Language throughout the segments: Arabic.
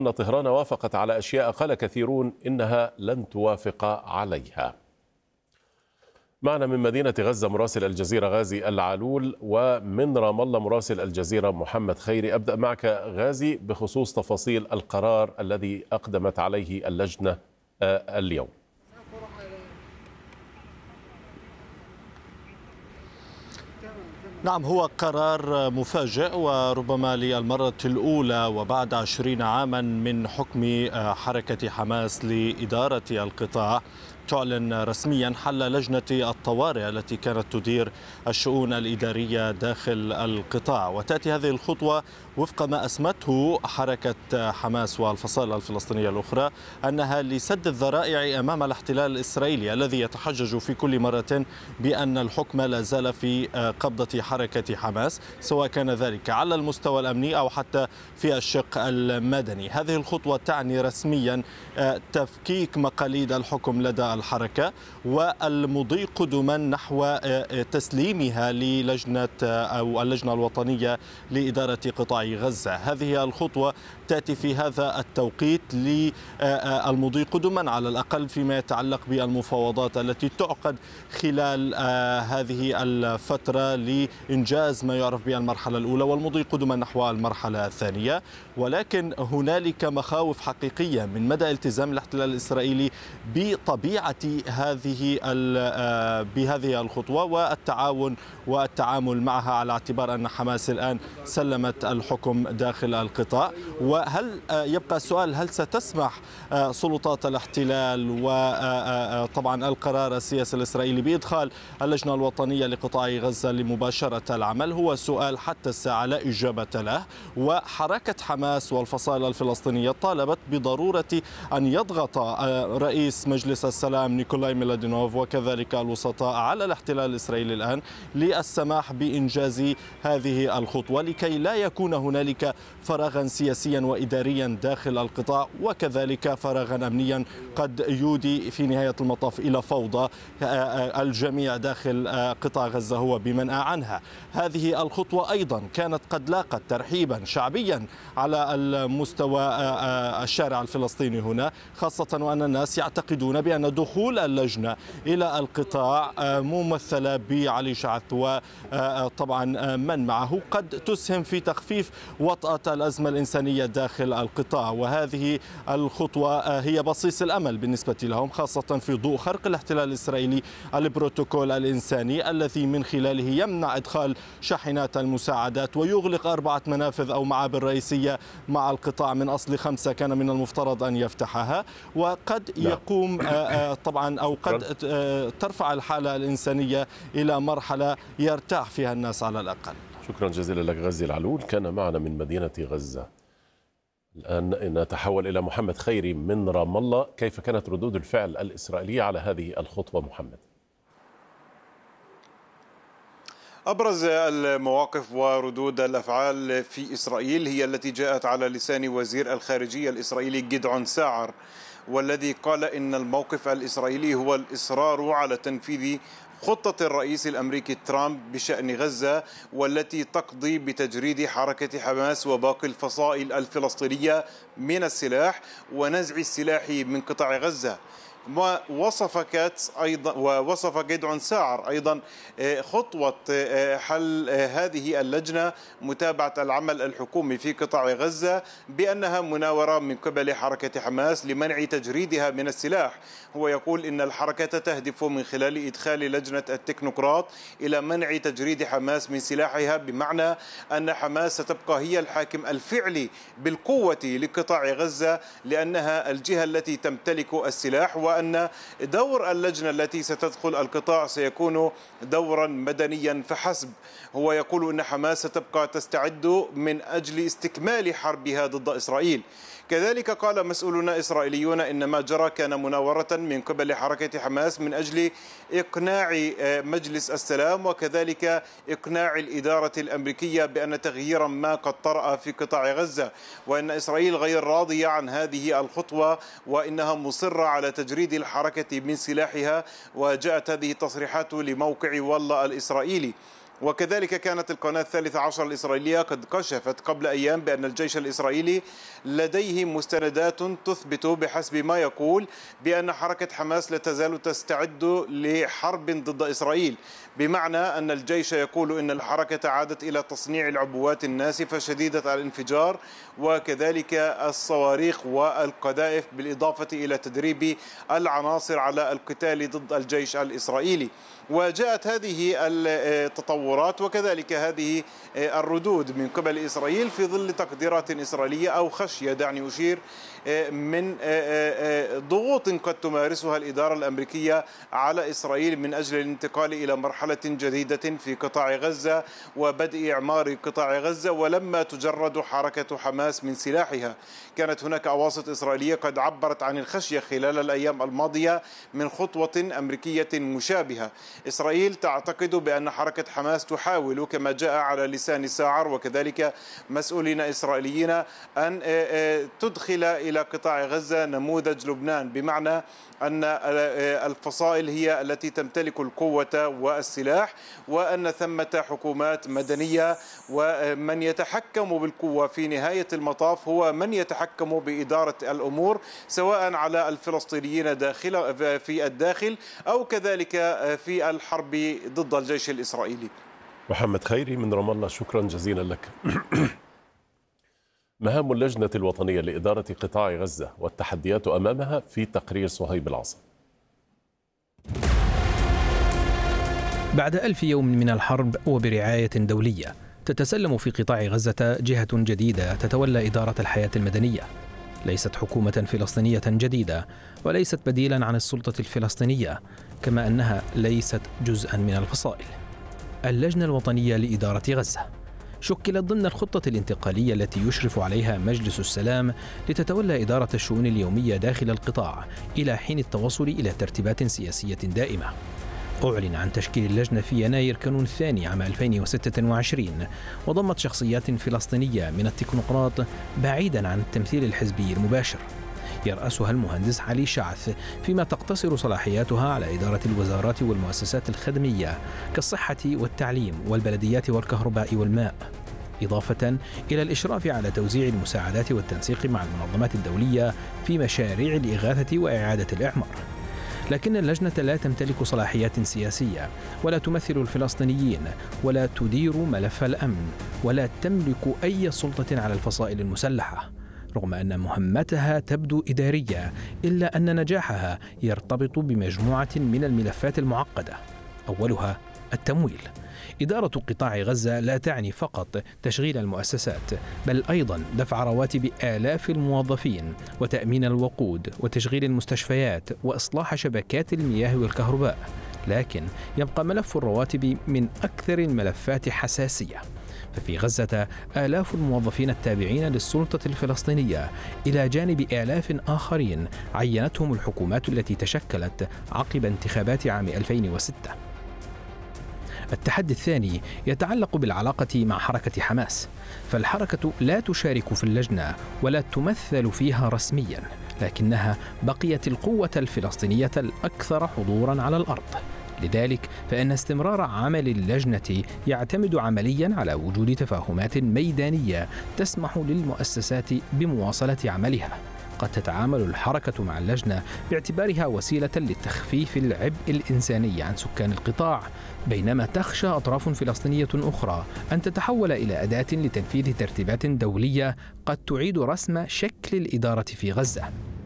أن طهران وافقت على أشياء قال كثيرون إنها لن توافق عليها. معنا من مدينة غزة مراسل الجزيرة غازي العلول، ومن رام الله مراسل الجزيرة محمد خيري. أبدأ معك غازي بخصوص تفاصيل القرار الذي أقدمت عليه اللجنة اليوم. نعم، هو قرار مفاجئ وربما للمرة الأولى وبعد 20 عاما من حكم حركة حماس لإدارة القطاع تعلن رسميا حل لجنة الطوارئ التي كانت تدير الشؤون الإدارية داخل القطاع. وتأتي هذه الخطوة وفق ما أسمته حركة حماس والفصائل الفلسطينية الأخرى أنها لسد الذرائع أمام الاحتلال الإسرائيلي الذي يتحجج في كل مرة بأن الحكم لا زال في قبضة حركة حماس، سواء كان ذلك على المستوى الأمني أو حتى في الشق المدني. هذه الخطوة تعني رسميا تفكيك مقاليد الحكم لدى الحركة والمضي قدما نحو تسليمها للجنة أو اللجنة الوطنية لإدارة قطاع غزة. هذه الخطوة تأتي في هذا التوقيت للمضي قدما على الأقل فيما يتعلق بالمفاوضات التي تعقد خلال هذه الفترة لإنجاز ما يعرف بالمرحلة الأولى والمضي قدما نحو المرحلة الثانية. ولكن هنالك مخاوف حقيقية من مدى التزام الاحتلال الإسرائيلي بطبيعة بهذه الخطوة والتعامل معها، على اعتبار أن حماس الآن سلمت الحكم داخل القطاع. وهل يبقى السؤال، هل ستسمح سلطات الاحتلال وطبعا القرار السياسي الإسرائيلي بإدخال اللجنة الوطنية لقطاع غزة لمباشرة العمل؟ هو سؤال حتى الساعة لا إجابة له. وحركة حماس والفصائل الفلسطينية طالبت بضرورة أن يضغط رئيس مجلس السلام نيكولاي ميلادينوف وكذلك الوسطاء على الاحتلال الإسرائيلي الآن للسماح بإنجاز هذه الخطوة لكي لا يكون هنالك فراغا سياسيا وإداريا داخل القطاع وكذلك فراغا أمنيا قد يودي في نهاية المطاف إلى فوضى الجميع داخل قطاع غزة هو بمنأى عنها. هذه الخطوة أيضا كانت قد لاقت ترحيبا شعبيا على المستوى الشارع الفلسطيني هنا، خاصة وأن الناس يعتقدون بأن دخول اللجنة إلى القطاع ممثلة بعلي شعث وطبعا من معه قد تسهم في تخفيف وطأة الأزمة الإنسانية داخل القطاع. وهذه الخطوة هي بصيص الأمل بالنسبة لهم، خاصة في ضوء خرق الاحتلال الإسرائيلي البروتوكول الإنساني الذي من خلاله يمنع إدخال شاحنات المساعدات ويغلق 4 منافذ أو معابر رئيسية مع القطاع من أصل 5 كان من المفترض أن يفتحها. وقد يقوم طبعا أو قد ترفع الحالة الإنسانية إلى مرحلة يرتاح فيها الناس على الأقل. شكرا جزيلا لك غازي العلول، كان معنا من مدينة غزة. الآن نتحول إلى محمد خيري من رام الله. كيف كانت ردود الفعل الإسرائيلية على هذه الخطوة محمد؟ أبرز المواقف وردود الأفعال في إسرائيل هي التي جاءت على لسان وزير الخارجية الإسرائيلي جدعون ساعر، والذي قال إن الموقف الإسرائيلي هو الإصرار على تنفيذ خطة الرئيس الأمريكي ترامب بشأن غزة، والتي تقضي بتجريد حركة حماس وباقي الفصائل الفلسطينية من السلاح ونزع السلاح من قطاع غزة. ووصف جدعون ساعر أيضا خطوة حل هذه اللجنة متابعة العمل الحكومي في قطاع غزة بأنها مناورة من قبل حركة حماس لمنع تجريدها من السلاح. هو يقول إن الحركة تهدف من خلال إدخال لجنة التكنوقراط إلى منع تجريد حماس من سلاحها، بمعنى أن حماس ستبقى هي الحاكم الفعلي بالقوة لقطاع غزة لأنها الجهة التي تمتلك السلاح، وأن دور اللجنة التي ستدخل القطاع سيكون دورا مدنيا فحسب. هو يقول أن حماس ستبقى تستعد من أجل استكمال حربها ضد إسرائيل. كذلك قال مسؤولون إسرائيليون إن ما جرى كان مناورة من قبل حركة حماس من أجل إقناع مجلس السلام وكذلك إقناع الإدارة الأمريكية بأن تغييرا ما قد طرأ في قطاع غزة، وأن إسرائيل غير راضية عن هذه الخطوة وإنها مصرة على تجريد الحركة من سلاحها. وجاءت هذه التصريحات لموقع والله الإسرائيلي. وكذلك كانت القناة 13 الإسرائيلية قد كشفت قبل أيام بأن الجيش الإسرائيلي لديه مستندات تثبت بحسب ما يقول بأن حركة حماس لا تزال تستعد لحرب ضد إسرائيل، بمعنى أن الجيش يقول إن الحركة عادت إلى تصنيع العبوات الناسفة شديدة الانفجار وكذلك الصواريخ والقذائف، بالإضافة إلى تدريب العناصر على القتال ضد الجيش الإسرائيلي. وجاءت هذه التطورات وكذلك هذه الردود من قبل إسرائيل في ظل تقديرات إسرائيلية أو خشية، دعني أشير، من ضغوط قد تمارسها الإدارة الأمريكية على إسرائيل من أجل الانتقال إلى مرحلة جديدة في قطاع غزة وبدء إعمار قطاع غزة ولما تجرد حركة حماس من سلاحها. كانت هناك أواسط إسرائيلية قد عبرت عن الخشية خلال الأيام الماضية من خطوة أمريكية مشابهة. إسرائيل تعتقد بأن حركة حماس تحاول كما جاء على لسان ساعر وكذلك مسؤولين إسرائيليين أن تدخل إلى قطاع غزة نموذج لبنان، بمعنى أن الفصائل هي التي تمتلك القوة والسلاح وأن ثمة حكومات مدنية، ومن يتحكم بالقوة في نهاية المطاف هو من يتحكم بإدارة الأمور سواء على الفلسطينيين في الداخل أو كذلك في الحرب ضد الجيش الإسرائيلي. محمد خيري من رام الله، شكرا جزيلا لك. مهام اللجنة الوطنية لإدارة قطاع غزة والتحديات أمامها في تقرير صهيب العاصم. بعد 1000 يوم من الحرب وبرعاية دولية تتسلم في قطاع غزة جهة جديدة تتولى إدارة الحياة المدنية. ليست حكومة فلسطينية جديدة وليست بديلا عن السلطة الفلسطينية، كما أنها ليست جزءا من الفصائل. اللجنة الوطنية لإدارة غزة شكلت ضمن الخطة الانتقالية التي يشرف عليها مجلس السلام لتتولى إدارة الشؤون اليومية داخل القطاع إلى حين التوصل إلى ترتيبات سياسية دائمة. أعلن عن تشكيل اللجنة في يناير كانون الثاني عام 2026 وضمت شخصيات فلسطينية من التكنوقراط بعيدا عن التمثيل الحزبي المباشر. يرأسها المهندس علي شعث، فيما تقتصر صلاحياتها على إدارة الوزارات والمؤسسات الخدمية كالصحة والتعليم والبلديات والكهرباء والماء، إضافة إلى الإشراف على توزيع المساعدات والتنسيق مع المنظمات الدولية في مشاريع الإغاثة وإعادة الإعمار. لكن اللجنة لا تمتلك صلاحيات سياسية ولا تمثل الفلسطينيين ولا تدير ملف الأمن ولا تملك أي سلطة على الفصائل المسلحة. رغم أن مهمتها تبدو إدارية إلا أن نجاحها يرتبط بمجموعة من الملفات المعقدة، أولها التمويل. إدارة قطاع غزة لا تعني فقط تشغيل المؤسسات بل أيضا دفع رواتب آلاف الموظفين وتأمين الوقود وتشغيل المستشفيات وإصلاح شبكات المياه والكهرباء. لكن يبقى ملف الرواتب من أكثر الملفات حساسية، ففي غزة آلاف الموظفين التابعين للسلطة الفلسطينية إلى جانب آلاف آخرين عينتهم الحكومات التي تشكلت عقب انتخابات عام 2006. التحدي الثاني يتعلق بالعلاقة مع حركة حماس، فالحركة لا تشارك في اللجنة ولا تمثل فيها رسميا، لكنها بقيت القوة الفلسطينية الأكثر حضورا على الأرض. لذلك فإن استمرار عمل اللجنة يعتمد عمليا على وجود تفاهمات ميدانية تسمح للمؤسسات بمواصلة عملها. قد تتعامل الحركة مع اللجنة باعتبارها وسيلة لتخفيف العبء الإنساني عن سكان القطاع، بينما تخشى أطراف فلسطينية أخرى أن تتحول إلى أداة لتنفيذ ترتيبات دولية قد تعيد رسم شكل الإدارة في غزة.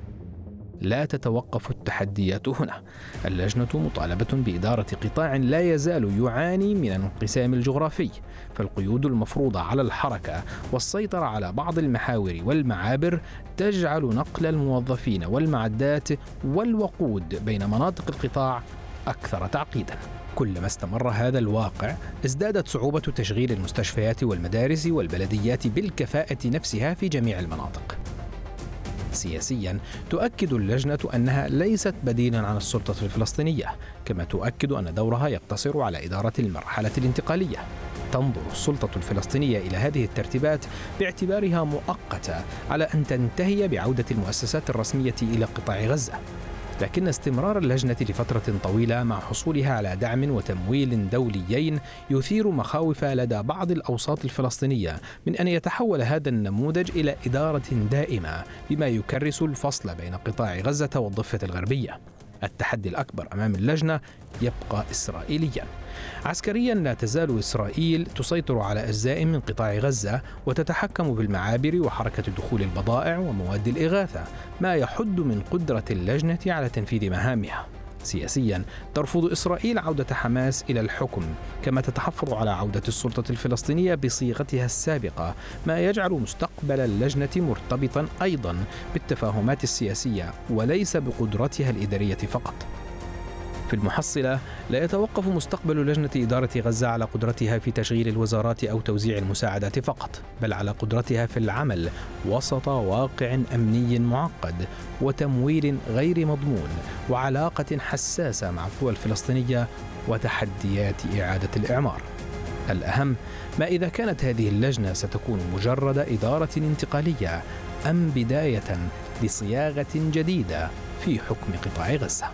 لا تتوقف التحديات هنا. اللجنة مطالبة بإدارة قطاع لا يزال يعاني من الانقسام الجغرافي، فالقيود المفروضة على الحركة والسيطرة على بعض المحاور والمعابر تجعل نقل الموظفين والمعدات والوقود بين مناطق القطاع أكثر تعقيدا. كلما استمر هذا الواقع ازدادت صعوبة تشغيل المستشفيات والمدارس والبلديات بالكفاءة نفسها في جميع المناطق. سياسيا تؤكد اللجنة أنها ليست بديلا عن السلطة الفلسطينية، كما تؤكد أن دورها يقتصر على إدارة المرحلة الانتقالية. تنظر السلطة الفلسطينية إلى هذه الترتيبات باعتبارها مؤقتة على أن تنتهي بعودة المؤسسات الرسمية إلى قطاع غزة. لكن استمرار اللجنة لفترة طويلة مع حصولها على دعم وتمويل دوليين يثير مخاوف لدى بعض الأوساط الفلسطينية من أن يتحول هذا النموذج إلى إدارة دائمة، بما يكرس الفصل بين قطاع غزة والضفة الغربية. التحدي الأكبر أمام اللجنة يبقى إسرائيليا. عسكريا لا تزال إسرائيل تسيطر على أجزاء من قطاع غزة وتتحكم بالمعابر وحركة دخول البضائع ومواد الإغاثة، ما يحد من قدرة اللجنة على تنفيذ مهامها. سياسيا ترفض إسرائيل عودة حماس إلى الحكم، كما تتحفظ على عودة السلطة الفلسطينية بصيغتها السابقة، ما يجعل مستقبل اللجنة مرتبطا أيضا بالتفاهمات السياسية وليس بقدرتها الإدارية فقط. في المحصلة لا يتوقف مستقبل لجنة إدارة غزة على قدرتها في تشغيل الوزارات أو توزيع المساعدات فقط، بل على قدرتها في العمل وسط واقع أمني معقد وتمويل غير مضمون وعلاقة حساسة مع القوى الفلسطينية وتحديات إعادة الإعمار. الأهم ما إذا كانت هذه اللجنة ستكون مجرد إدارة انتقالية أم بداية لصياغة جديدة في حكم قطاع غزة.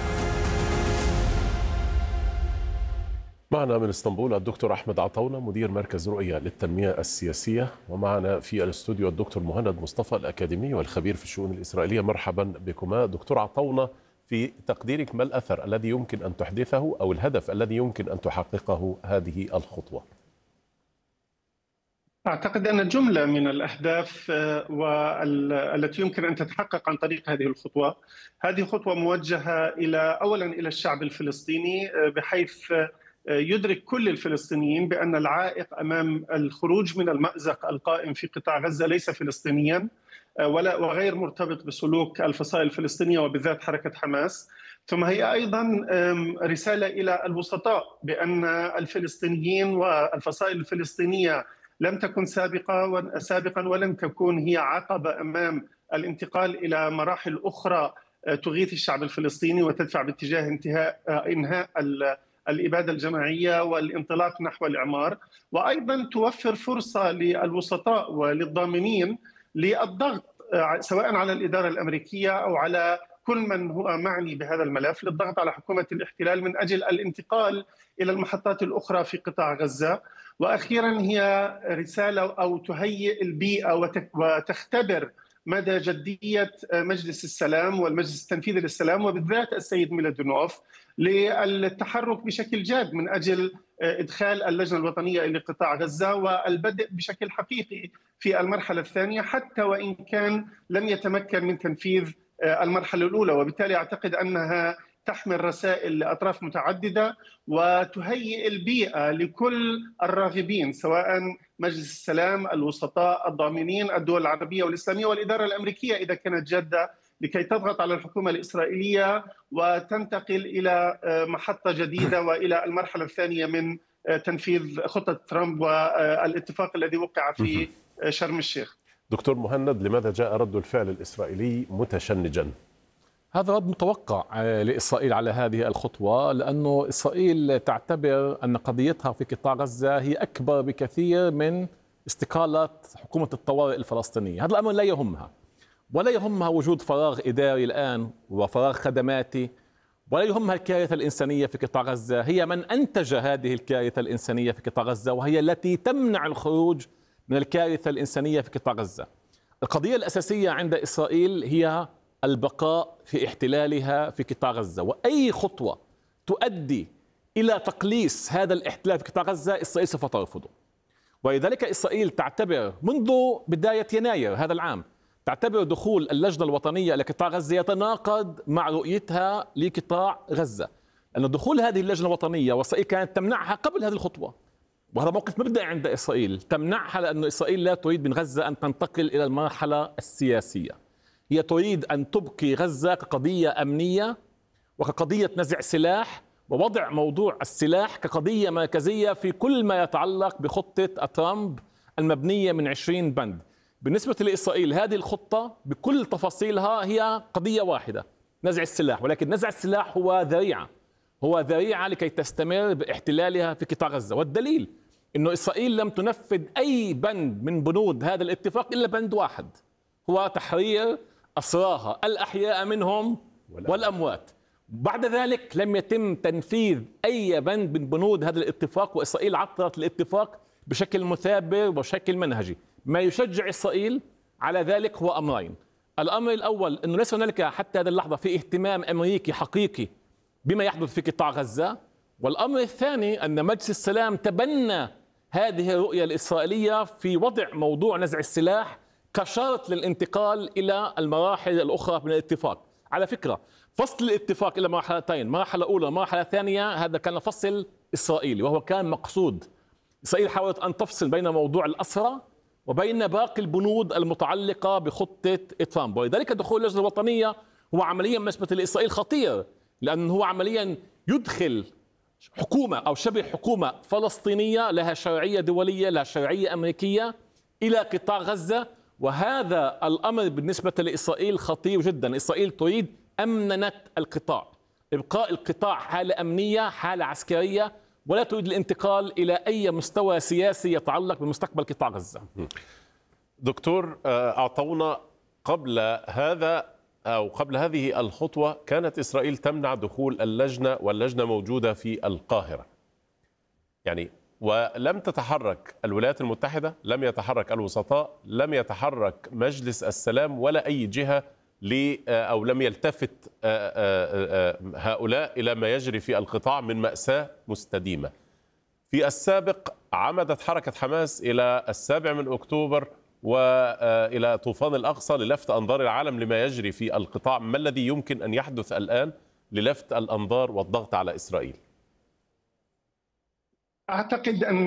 معنا من اسطنبول الدكتور أحمد عطاونة مدير مركز رؤية للتنمية السياسية، ومعنا في الاستوديو الدكتور مهند مصطفى الأكاديمي والخبير في الشؤون الإسرائيلية. مرحبا بكما. دكتور عطاونة، في تقديرك ما الأثر الذي يمكن أن تحدثه أو الهدف الذي يمكن أن تحققه هذه الخطوة؟ أعتقد أن جملة من الأهداف والتي يمكن أن تتحقق عن طريق هذه الخطوة. هذه خطوة موجهة أولا إلى الشعب الفلسطيني، بحيث يدرك كل الفلسطينيين بأن العائق أمام الخروج من المأزق القائم في قطاع غزة ليس فلسطينيا وغير مرتبط بسلوك الفصائل الفلسطينية وبالذات حركة حماس. ثم هي أيضا رسالة إلى الوسطاء بأن الفلسطينيين والفصائل الفلسطينية لم تكن سابقا ولن تكون هي عقبة أمام الانتقال إلى مراحل أخرى تغيث الشعب الفلسطيني وتدفع باتجاه إنهاء الإبادة الجماعية والانطلاق نحو الإعمار، وأيضا توفر فرصة للوسطاء وللضامنين للضغط سواء على الإدارة الأمريكية أو على كل من هو معني بهذا الملف، للضغط على حكومة الاحتلال من أجل الانتقال إلى المحطات الأخرى في قطاع غزة. وأخيرا هي رسالة أو تهيئ البيئة وتختبر مدى جدية مجلس السلام والمجلس التنفيذي للسلام وبالذات السيد ميلادونوف للتحرك بشكل جاد من أجل إدخال اللجنة الوطنية إلى قطاع غزة والبدء بشكل حقيقي في المرحلة الثانية، حتى وإن كان لم يتمكن من تنفيذ المرحلة الأولى. وبالتالي أعتقد أنها تحمل رسائل لأطراف متعددة وتهيئ البيئة لكل الراغبين، سواء مجلس السلام، الوسطاء، الضامنين، الدول العربية والإسلامية والإدارة الأمريكية إذا كانت جادة، لكي تضغط على الحكومة الإسرائيلية وتنتقل إلى محطة جديدة وإلى المرحلة الثانية من تنفيذ خطة ترامب والاتفاق الذي وقع في شرم الشيخ. دكتور مهند، لماذا جاء رد الفعل الإسرائيلي متشنجا؟ هذا رد متوقع لإسرائيل على هذه الخطوة، لأنه إسرائيل تعتبر أن قضيتها في قطاع غزة هي أكبر بكثير من استقالة حكومة الطوارئ الفلسطينية. هذا الأمر لا يهمها، ولا يهمها وجود فراغ إداري الآن وفراغ خدماتي، ولا يهمها الكارثة الإنسانية في قطاع غزة. هي من أنتج هذه الكارثة الإنسانية في قطاع غزة، وهي التي تمنع الخروج من الكارثة الإنسانية في قطاع غزة. القضية الأساسية عند إسرائيل هي البقاء في احتلالها في قطاع غزة، وأي خطوة تؤدي إلى تقليص هذا الاحتلال في قطاع غزة إسرائيل سوف ترفضه. ولذلك إسرائيل تعتبر منذ بداية يناير هذا العام تعتبر دخول اللجنة الوطنية إلى قطاع غزة يتناقض مع رؤيتها لقطاع غزة، لأن دخول هذه اللجنة الوطنية وإسرائيل كانت تمنعها قبل هذه الخطوة، وهذا موقف مبدئي عند إسرائيل، تمنعها لأن إسرائيل لا تريد من غزة أن تنتقل إلى المرحلة السياسية. هي تريد أن تبقي غزة كقضية أمنية وكقضية نزع سلاح ووضع موضوع السلاح كقضية مركزية في كل ما يتعلق بخطة ترامب المبنية من 20 بند. بالنسبة لإسرائيل هذه الخطة بكل تفاصيلها هي قضية واحدة، نزع السلاح، ولكن نزع السلاح هو ذريعة لكي تستمر باحتلالها في قطاع غزة. والدليل أنه إسرائيل لم تنفذ أي بند من بنود هذا الاتفاق إلا بند واحد، هو تحرير أسراها الأحياء منهم والأموات. بعد ذلك لم يتم تنفيذ أي بند من بنود هذا الاتفاق، وإسرائيل عطلت الاتفاق بشكل مثابر وبشكل منهجي. ما يشجع إسرائيل على ذلك هو أمرين. الأمر الأول أنه ليس هنالك حتى هذه اللحظة في اهتمام أمريكي حقيقي بما يحدث في قطاع غزة. والأمر الثاني أن مجلس السلام تبنى هذه الرؤية الإسرائيلية في وضع موضوع نزع السلاح كشرط للانتقال إلى المراحل الأخرى من الاتفاق. على فكرة فصل الاتفاق إلى مرحلتين، مرحلة أولى ومرحلة ثانية، هذا كان فصل إسرائيلي وهو كان مقصود. إسرائيل حاولت أن تفصل بين موضوع الأسرى وبين باقي البنود المتعلقة بخطة ترامب، ولذلك دخول اللجنة الوطنية هو عمليا بالنسبة لإسرائيل خطير، لأنه هو عمليا يدخل حكومة أو شبه حكومة فلسطينية لها شرعية دولية، لها شرعية أمريكية، إلى قطاع غزة. وهذا الأمر بالنسبة لإسرائيل خطير جدا. إسرائيل تريد أمننة القطاع، إبقاء القطاع حالة أمنية، حالة عسكرية، ولا تريد الانتقال إلى أي مستوى سياسي يتعلق بمستقبل قطاع غزة. دكتور، أعطونا قبل هذا أو قبل هذه الخطوة كانت إسرائيل تمنع دخول اللجنة، واللجنة موجودة في القاهرة يعني، ولم تتحرك الولايات المتحدة، لم يتحرك الوسطاء، لم يتحرك مجلس السلام ولا أي جهة أو لم يلتفت هؤلاء إلى ما يجري في القطاع من مأساة مستديمة. في السابق عمدت حركة حماس إلى 7 أكتوبر وإلى طوفان الأقصى للفت أنظار العالم لما يجري في القطاع. ما الذي يمكن أن يحدث الآن للفت الأنظار والضغط على إسرائيل؟ أعتقد أن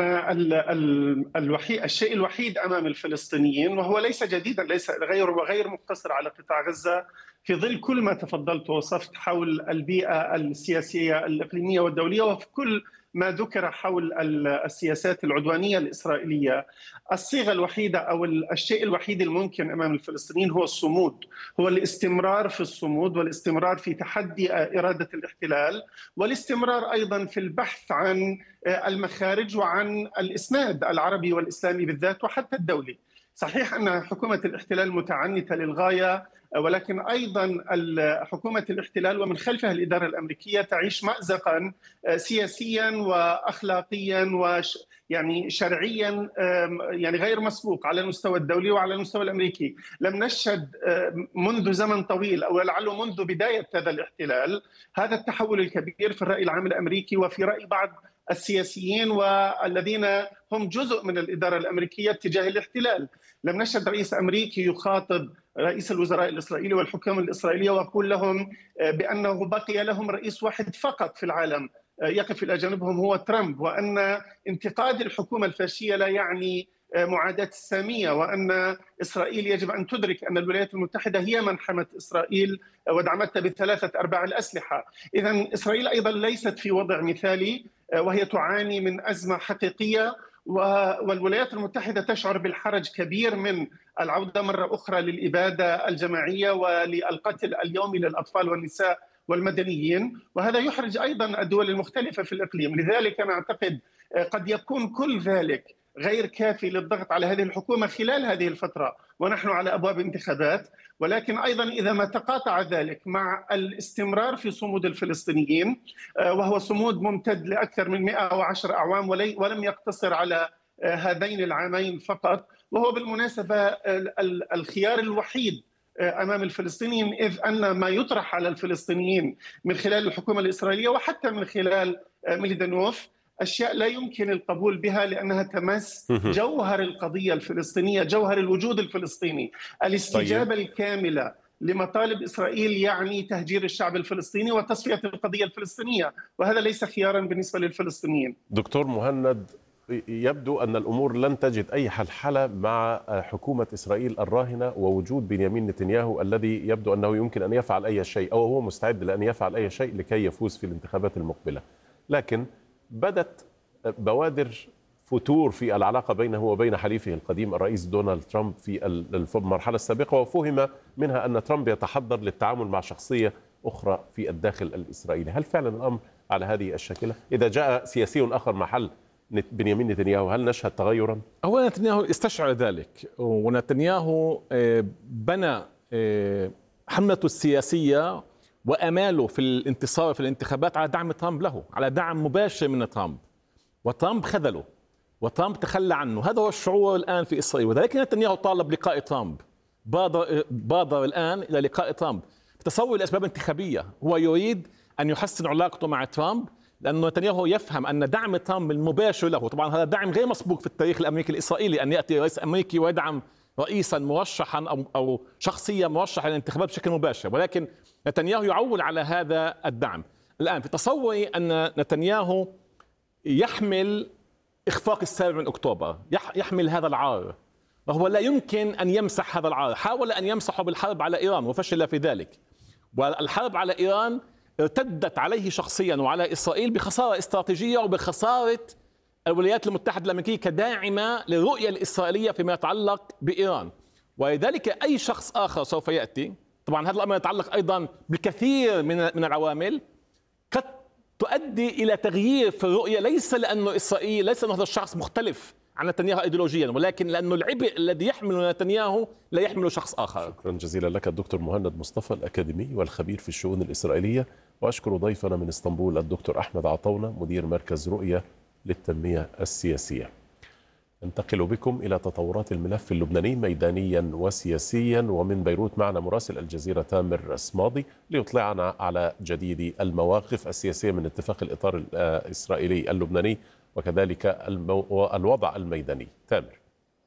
الشيء الوحيد أمام الفلسطينيين، وهو ليس جديدا، ليس غير مقتصر على قطاع غزة، في ظل كل ما تفضلت ووصفت حول البيئة السياسية الإقليمية والدولية، وفي كل ما ذكر حول السياسات العدوانية الإسرائيلية، الصيغة الوحيدة أو الشيء الوحيد الممكن أمام الفلسطينيين هو الصمود، هو الاستمرار في الصمود والاستمرار في تحدي إرادة الاحتلال، والاستمرار أيضا في البحث عن المخارج وعن الإسناد العربي والإسلامي بالذات وحتى الدولي. صحيح أن حكومة الاحتلال متعنتة للغاية، ولكن أيضا حكومة الاحتلال ومن خلفها الإدارة الأمريكية تعيش مأزقا سياسيا وأخلاقيا يعني شرعيا يعني غير مسبوق على المستوى الدولي وعلى المستوى الأمريكي. لم نشهد منذ زمن طويل أو لعله منذ بداية هذا الاحتلال هذا التحول الكبير في الرأي العام الأمريكي وفي رأي بعض السياسيين والذين هم جزء من الإدارة الأمريكية تجاه الاحتلال. لم نشهد رئيس أمريكي يخاطب رئيس الوزراء الإسرائيلي والحكام الإسرائيلية ويقول لهم بأنه بقي لهم رئيس واحد فقط في العالم يقف إلى جانبهم هو ترامب، وأن انتقاد الحكومة الفاشية لا يعني معاداة السامية، وأن إسرائيل يجب أن تدرك أن الولايات المتحدة هي من حمت إسرائيل ودعمتها ب3/4 الأسلحة. إذن إسرائيل أيضا ليست في وضع مثالي، وهي تعاني من أزمة حقيقية، والولايات المتحدة تشعر بالحرج كبير من العودة مرة أخرى للإبادة الجماعية وللقتل اليومي للأطفال والنساء والمدنيين، وهذا يحرج أيضا الدول المختلفة في الإقليم. لذلك أنا أعتقد قد يكون كل ذلك غير كافي للضغط على هذه الحكومة خلال هذه الفترة ونحن على أبواب انتخابات، ولكن أيضا إذا ما تقاطع ذلك مع الاستمرار في صمود الفلسطينيين، وهو صمود ممتد لأكثر من 110 أعوام ولم يقتصر على هذين العامين فقط، وهو بالمناسبة الخيار الوحيد أمام الفلسطينيين، إذ أن ما يطرح على الفلسطينيين من خلال الحكومة الإسرائيلية وحتى من خلال ميليدانوف أشياء لا يمكن القبول بها، لأنها تمس جوهر القضية الفلسطينية، جوهر الوجود الفلسطيني. الاستجابة الكاملة لمطالب إسرائيل يعني تهجير الشعب الفلسطيني وتصفية القضية الفلسطينية، وهذا ليس خيارا بالنسبة للفلسطينيين. دكتور مهند، يبدو أن الأمور لن تجد أي حلحلة مع حكومة إسرائيل الراهنة ووجود بنيامين نتنياهو الذي يبدو أنه يمكن أن يفعل أي شيء، أو هو مستعد لأن يفعل أي شيء لكي يفوز في الانتخابات المقبلة. لكن بدت بوادر فتور في العلاقة بينه وبين حليفه القديم الرئيس دونالد ترامب في المرحلة السابقة، وفهم منها أن ترامب يتحضر للتعامل مع شخصية أخرى في الداخل الإسرائيلي. هل فعلا الأمر على هذه الشكلة؟ إذا جاء سياسي آخر محل بنيامين نتنياهو هل نشهد تغيرا؟ هو نتنياهو استشعر ذلك، ونتنياهو بنى حملته السياسية واماله في الانتصار في الانتخابات على دعم ترامب له، على دعم مباشر من ترامب، وترامب خذله وترامب تخلى عنه. هذا هو الشعور الان في اسرائيل، وذلك نتنياهو طالب لقاء ترامب، بادر الان الى لقاء ترامب تصور لاسباب انتخابيه. هو يريد ان يحسن علاقته مع ترامب، لأنه نتنياهو يفهم أن دعم ترامب المباشر له، طبعا هذا دعم غير مسبوق في التاريخ الأمريكي الإسرائيلي، أن يأتي رئيس أمريكي ويدعم رئيسا مرشحا أو شخصية مرشحة للانتخابات بشكل مباشر، ولكن نتنياهو يعول على هذا الدعم. الآن في تصوري أن نتنياهو يحمل إخفاق السابع من أكتوبر، يحمل هذا العار، وهو لا يمكن أن يمسح هذا العار. حاول أن يمسحه بالحرب على إيران وفشل في ذلك، والحرب على إيران ارتدت عليه شخصيا وعلى إسرائيل بخسارة استراتيجية وبخسارة الولايات المتحدة الأمريكية كداعمة للرؤية الإسرائيلية فيما يتعلق بإيران. ولذلك أي شخص آخر سوف يأتي، طبعا هذا الأمر يتعلق أيضا بالكثير من العوامل قد تؤدي إلى تغيير في الرؤية، ليس لأنه إسرائيل، ليس لأنه هذا الشخص مختلف عن نتنياهو ايديولوجيا، ولكن لانه العبء الذي يحمله نتنياهو لا يحمله شخص اخر. شكرا جزيلا لك الدكتور مهند مصطفى، الاكاديمي والخبير في الشؤون الاسرائيليه، واشكر ضيفنا من اسطنبول الدكتور احمد عطونه مدير مركز رؤيه للتنميه السياسيه. ننتقل بكم الى تطورات الملف اللبناني ميدانيا وسياسيا، ومن بيروت معنا مراسل الجزيره تامر سماضي ليطلعنا على جديد المواقف السياسيه من اتفاق الاطار الاسرائيلي اللبناني وكذلك الوضع الميداني. تامر.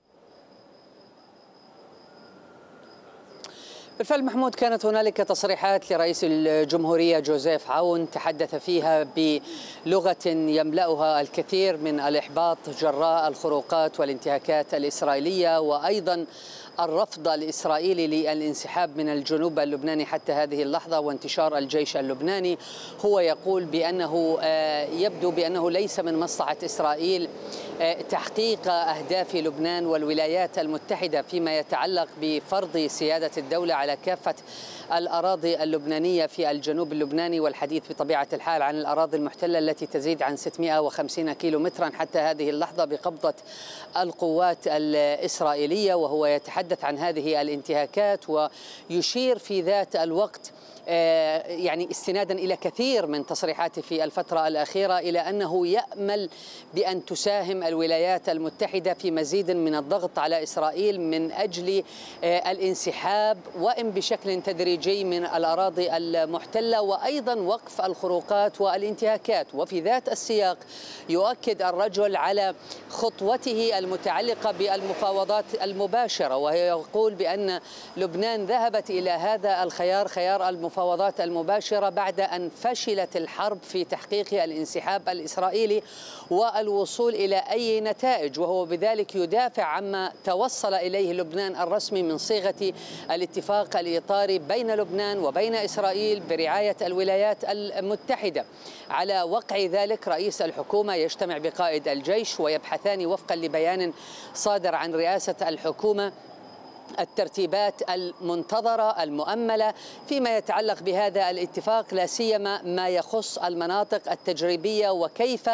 بالفعل محمود، كانت هنالك تصريحات لرئيس الجمهورية جوزيف عون تحدث فيها بلغة يملأها الكثير من الإحباط جراء الخروقات والانتهاكات الإسرائيلية، وأيضا الرفض الإسرائيلي للانسحاب من الجنوب اللبناني حتى هذه اللحظة وانتشار الجيش اللبناني. هو يقول بأنه يبدو بأنه ليس من مصلحة إسرائيل تحقيق أهداف لبنان والولايات المتحدة فيما يتعلق بفرض سيادة الدولة على كافة الأراضي اللبنانية في الجنوب اللبناني، والحديث بطبيعة الحال عن الأراضي المحتلة التي تزيد عن 650 كيلومترا حتى هذه اللحظة بقبضة القوات الإسرائيلية. وهو يتحدث عن هذه الانتهاكات ويشير في ذات الوقت يعني استنادا إلى كثير من تصريحاته في الفترة الأخيرة إلى أنه يأمل بأن تساهم الولايات المتحدة في مزيد من الضغط على إسرائيل من أجل الانسحاب وإن بشكل تدريجي من الأراضي المحتلة، وأيضا وقف الخروقات والانتهاكات. وفي ذات السياق يؤكد الرجل على خطوته المتعلقة بالمفاوضات المباشرة، وهي يقول بأن لبنان ذهبت إلى هذا الخيار، خيار المفاوضات المباشرة، بعد أن فشلت الحرب في تحقيق الانسحاب الإسرائيلي والوصول إلى أي نتائج. وهو بذلك يدافع عما توصل إليه لبنان الرسمي من صيغة الاتفاق الإطاري بين لبنان وبين إسرائيل برعاية الولايات المتحدة. على وقع ذلك رئيس الحكومة يجتمع بقائد الجيش ويبحثان وفقا لبيان صادر عن رئاسة الحكومة الترتيبات المنتظرة المؤملة فيما يتعلق بهذا الاتفاق، لا سيما ما يخص المناطق التجريبية وكيف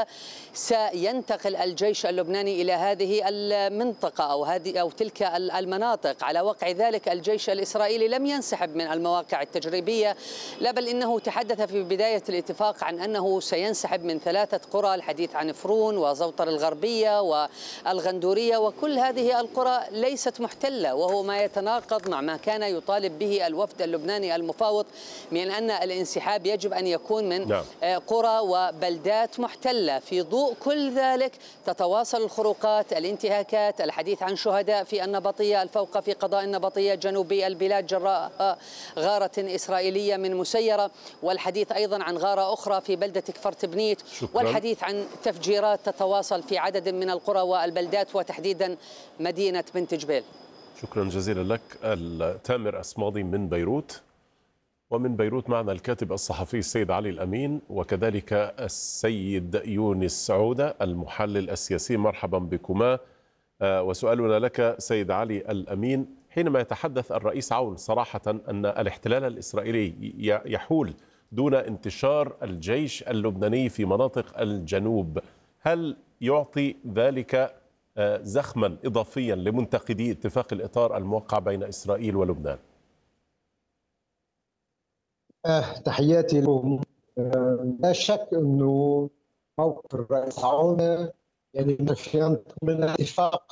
سينتقل الجيش اللبناني إلى هذه المنطقة أو تلك المناطق. على وقع ذلك الجيش الإسرائيلي لم ينسحب من المواقع التجريبية، لا بل إنه تحدث في بداية الاتفاق عن أنه سينسحب من 3 قرى، الحديث عن فرون وزوطر الغربية والغندورية، وكل هذه القرى ليست محتلة، وهو ما يتناقض مع ما كان يطالب به الوفد اللبناني المفاوض من أن الانسحاب يجب أن يكون من قرى وبلدات محتلة. في ضوء كل ذلك تتواصل الخروقات، الانتهاكات، الحديث عن شهداء في النبطية الفوقة في قضاء النبطية جنوبي البلاد جراء غارة إسرائيلية من مسيرة، والحديث أيضا عن غارة أخرى في بلدة كفرت بنيت، والحديث عن تفجيرات تتواصل في عدد من القرى والبلدات وتحديدا مدينة بنت جبيل. شكرا جزيلا لك تامر أسماضي من بيروت. ومن بيروت معنا الكاتب الصحفي السيد علي الأمين وكذلك السيد يونس عودة المحلل السياسي. مرحبا بكما. وسؤالنا لك سيد علي الأمين، حينما يتحدث الرئيس عون صراحة أن الاحتلال الإسرائيلي يحول دون انتشار الجيش اللبناني في مناطق الجنوب، هل يعطي ذلك زخما إضافيا لمنتقدي اتفاق الإطار الموقع بين إسرائيل ولبنان؟ تحياتي لكم. لا شك أنه موقف الرئيس عون يعني من اتفاق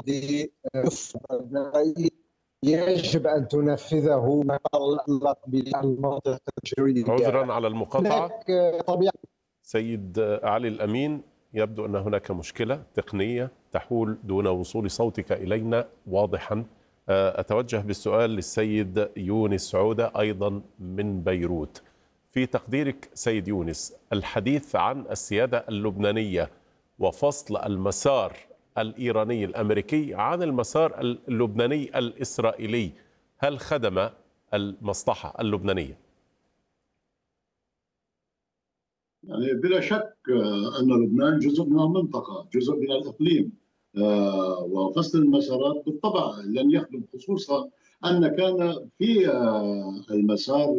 يجب أن تنفذه ما يتعلق بالمنطقة الجوية. عذرا على المقاطعة طبيعة. سيد علي الأمين، يبدو أن هناك مشكلة تقنية تحول دون وصول صوتك إلينا واضحا. أتوجه بالسؤال للسيد يونس عودة أيضا من بيروت. في تقديرك سيد يونس، الحديث عن السيادة اللبنانية وفصل المسار الإيراني الأمريكي عن المسار اللبناني الإسرائيلي، هل خدم المصلحة اللبنانية؟ يعني بلا شك أن لبنان جزء من المنطقة، جزء من الإقليم، وفصل المسارات بالطبع لن يخدم، خصوصا أن كان في المسار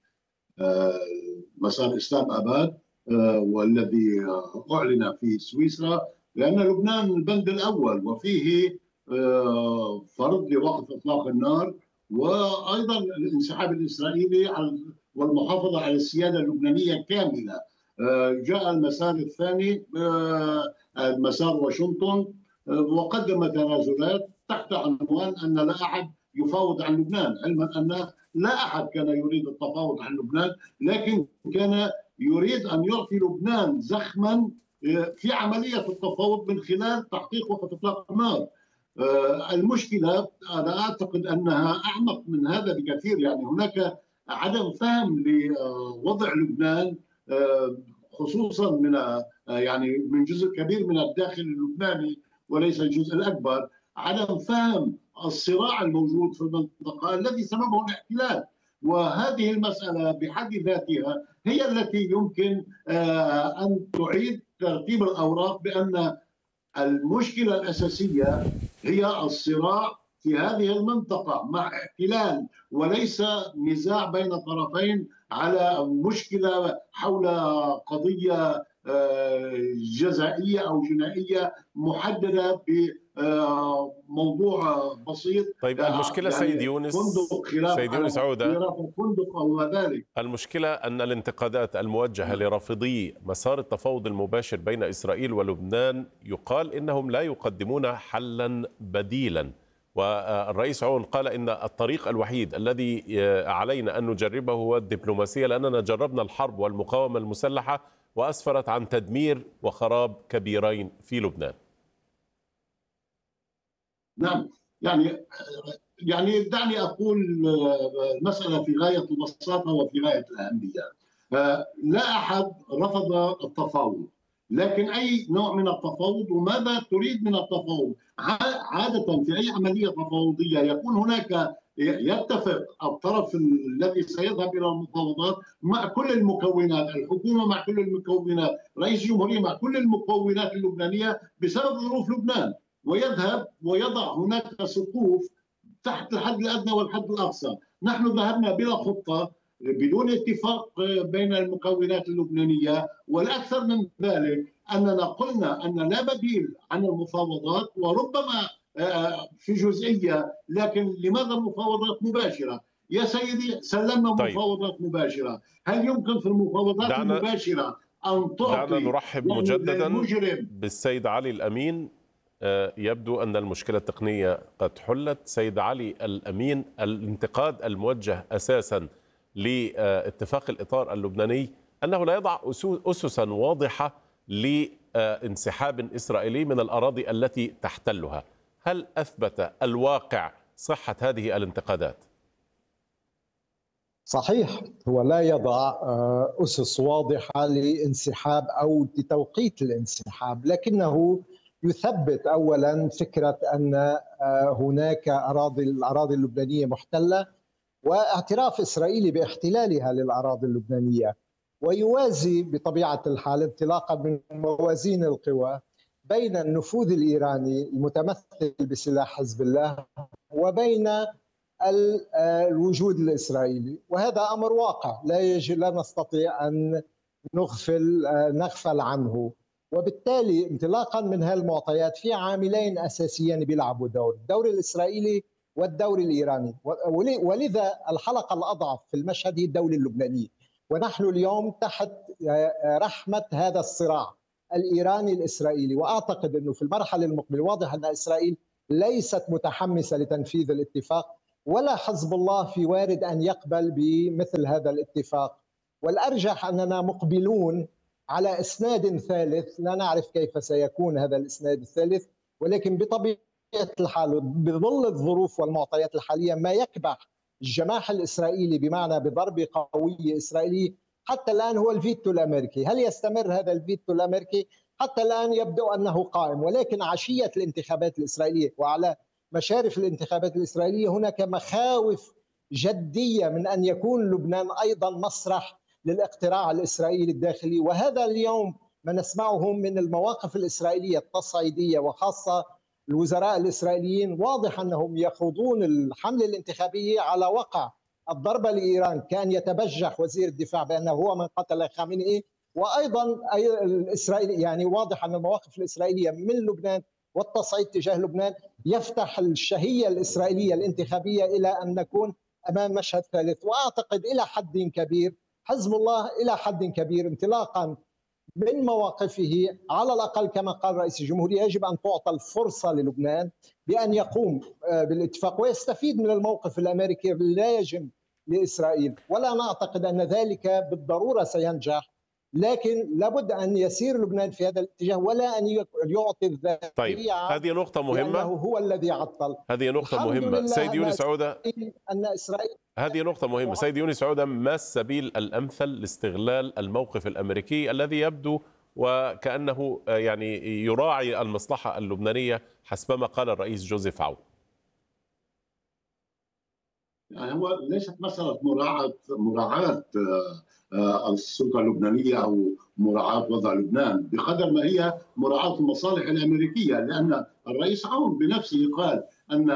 مسار إسلام أباد والذي أعلن في سويسرا، لأن لبنان البند الأول وفيه فرض لوقف إطلاق النار وأيضا الانسحاب الإسرائيلي والمحافظة على السيادة اللبنانية كاملة. جاء المسار الثاني مسار واشنطن وقدم تنازلات تحت عنوان أن لا أحد يفاوض عن لبنان، علما أن لا أحد كان يريد التفاوض عن لبنان، لكن كان يريد أن يعطي لبنان زخما في عملية التفاوض من خلال تحقيق وقف إطلاق النار. المشكلة أنا أعتقد أنها أعمق من هذا بكثير، يعني هناك عدم فهم لوضع لبنان خصوصا من جزء كبير من الداخل اللبناني وليس الجزء الأكبر، عدم فهم الصراع الموجود في المنطقة الذي سببه الاحتلال. وهذه المسألة بحد ذاتها هي التي يمكن أن تعيد ترتيب الأوراق، بأن المشكلة الأساسية هي الصراع في هذه المنطقة مع احتلال، وليس نزاع بين طرفين على مشكلة حول قضية جزائية أو جنائية محددة بموضوع بسيط. طيب المشكلة يعني سيد يونس عودة، فندق أو ذلك. المشكلة أن الانتقادات الموجهة لرافضي مسار التفاوض المباشر بين إسرائيل ولبنان يقال إنهم لا يقدمون حلا بديلا، والرئيس عون قال إن الطريق الوحيد الذي علينا أن نجربه هو الدبلوماسية، لأننا جربنا الحرب والمقاومة المسلحة وأسفرت عن تدمير وخراب كبيرين في لبنان. نعم، يعني دعني أقول المسألة في غاية البساطة وفي غاية الأهمية. لا أحد رفض التفاوض، لكن أي نوع من التفاوض وماذا تريد من التفاوض؟ عادة في أي عملية تفاوضية يكون هناك يتفق الطرف الذي سيذهب إلى المفاوضات مع كل المكونات، الحكومة مع كل المكونات، رئيس الجمهورية مع كل المكونات اللبنانية بسبب ظروف لبنان، ويذهب ويضع هناك صفوف تحت الحد الأدنى والحد الأقصى. نحن ذهبنا بلا خطة بدون اتفاق بين المكونات اللبنانية، والأكثر من ذلك أننا قلنا أن لا بديل عن المفاوضات، وربما في جزئية، لكن لماذا مفاوضات مباشرة؟ يا سيدي سلمنا مفاوضات مباشرة، هل يمكن في المفاوضات المباشرة أن تعطي؟ دعنا نرحب مجددا بالسيد علي الأمين. يبدو أن المشكلة التقنية قد حلت. سيد علي الأمين، الانتقاد الموجه أساسا لاتفاق الإطار اللبناني أنه لا يضع أسسا واضحة لانسحاب إسرائيلي من الأراضي التي تحتلها، هل أثبت الواقع صحة هذه الانتقادات؟ صحيح، هو لا يضع أسس واضحة لانسحاب أو لتوقيت الانسحاب، لكنه يثبت أولا فكرة أن هناك الأراضي اللبنانية محتلة واعتراف إسرائيلي باحتلالها للأراضي اللبنانية، ويوازي بطبيعة الحال انطلاقا من موازين القوى بين النفوذ الإيراني المتمثل بسلاح حزب الله وبين الوجود الإسرائيلي، وهذا أمر واقع لا نستطيع أن نغفل عنه. وبالتالي انطلاقا من هالمعطيات في عاملين أساسيين بيلعبوا دور، الدور الإسرائيلي والدور الإيراني، ولذا الحلقة الأضعف في المشهد هي الدولة اللبنانية. ونحن اليوم تحت رحمة هذا الصراع الإيراني الإسرائيلي. وأعتقد أنه في المرحلة المقبلة واضح أن إسرائيل ليست متحمسة لتنفيذ الاتفاق، ولا حزب الله في وارد أن يقبل بمثل هذا الاتفاق. والأرجح أننا مقبلون على إسناد ثالث، لا نعرف كيف سيكون هذا الإسناد الثالث، ولكن بطبيعة الحال بظل الظروف والمعطيات الحالية ما يكبح الجماح الإسرائيلي بمعنى بضربة قوية إسرائيلية حتى الآن هو الفيتو الأمريكي. هل يستمر هذا الفيتو الأمريكي؟ حتى الآن يبدو أنه قائم، ولكن عشية الانتخابات الإسرائيلية وعلى مشارف الانتخابات الإسرائيلية هناك مخاوف جدية من أن يكون لبنان أيضا مسرح للاقتراع الإسرائيلي الداخلي. وهذا اليوم ما نسمعه من المواقف الإسرائيلية التصعيدية وخاصة الوزراء الإسرائيليين، واضح أنهم يخوضون الحملة الانتخابية على وقع الضربة لإيران. كان يتبجح وزير الدفاع بأنه هو من قتل خامنئي، وأيضا الإسرائيلي يعني واضح أن المواقف الإسرائيلية من لبنان والتصعيد تجاه لبنان يفتح الشهية الإسرائيلية الانتخابية إلى أن نكون أمام مشهد ثالث. وأعتقد إلى حد كبير حزب الله إلى حد كبير انطلاقا من مواقفه على الأقل كما قال رئيس الجمهورية يجب أن تعطى الفرصة للبنان بأن يقوم بالاتفاق ويستفيد من الموقف الأمريكي لا يجب لإسرائيل. ولا نعتقد أن ذلك بالضرورة سينجح، لكن لابد أن يسير لبنان في هذا الاتجاه ولا أن يعطي الذريعة. طيب هذه نقطة مهمة، هو الذي عطل. هذه نقطة مهمة سيد يونس عودة، أن إسرائيل هذه نقطة مهمة سيد يونس عودة. ما السبيل الأمثل لاستغلال الموقف الأمريكي الذي يبدو وكأنه يعني يراعي المصلحة اللبنانية حسب ما قال الرئيس جوزيف عون؟ يعني هو ليست مسألة مراعاة السلطة اللبنانية أو مراعاة وضع لبنان بقدر ما هي مراعاة المصالح الأمريكية، لأن الرئيس عون بنفسه قال أن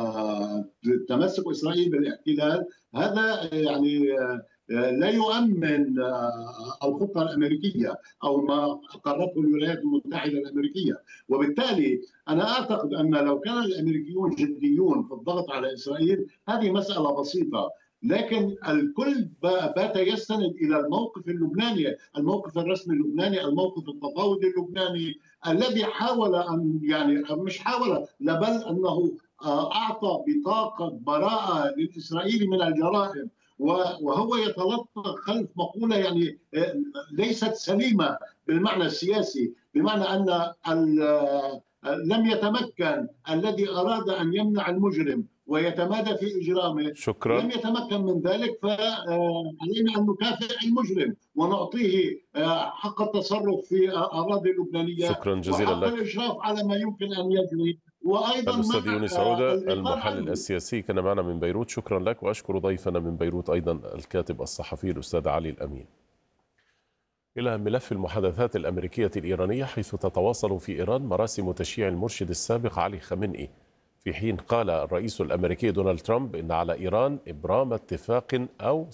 تمسك إسرائيل بالاحتلال هذا يعني لا يؤمن الخطة الأمريكية أو ما قررته الولايات المتحدة الأمريكية. وبالتالي أنا أعتقد أن لو كان الأمريكيون جديون في الضغط على إسرائيل هذه مسألة بسيطة، لكن الكل بات يستند إلى الموقف اللبناني، الموقف الرسمي اللبناني، الموقف التفاوضي اللبناني الذي حاول أن يعني مش حاول بل أنه أعطى بطاقة براءة للإسرائيلي من الجرائم، وهو يتلطخ خلف مقولة يعني ليست سليمة بالمعنى السياسي، بمعنى أن لم يتمكن الذي أراد أن يمنع المجرم ويتمادى في إجرامه شكرا. لم يتمكن من ذلك، فعلينا أن نكافئ المجرم ونعطيه حق التصرف في أراضي لبنانية. شكرا جزيلا لك. والإشراف على ما يمكن أن يجري. وأيضا الأستاذ يونس عودة المحلل السياسي كان معنا من بيروت، شكرا لك. وأشكر ضيفنا من بيروت أيضا الكاتب الصحفي الأستاذ علي الأمين. إلى ملف المحادثات الأمريكية الإيرانية، حيث تتواصل في إيران مراسم تشييع المرشد السابق علي خامنئي، في حين قال الرئيس الأمريكي دونالد ترامب إن على إيران إبرام اتفاق أو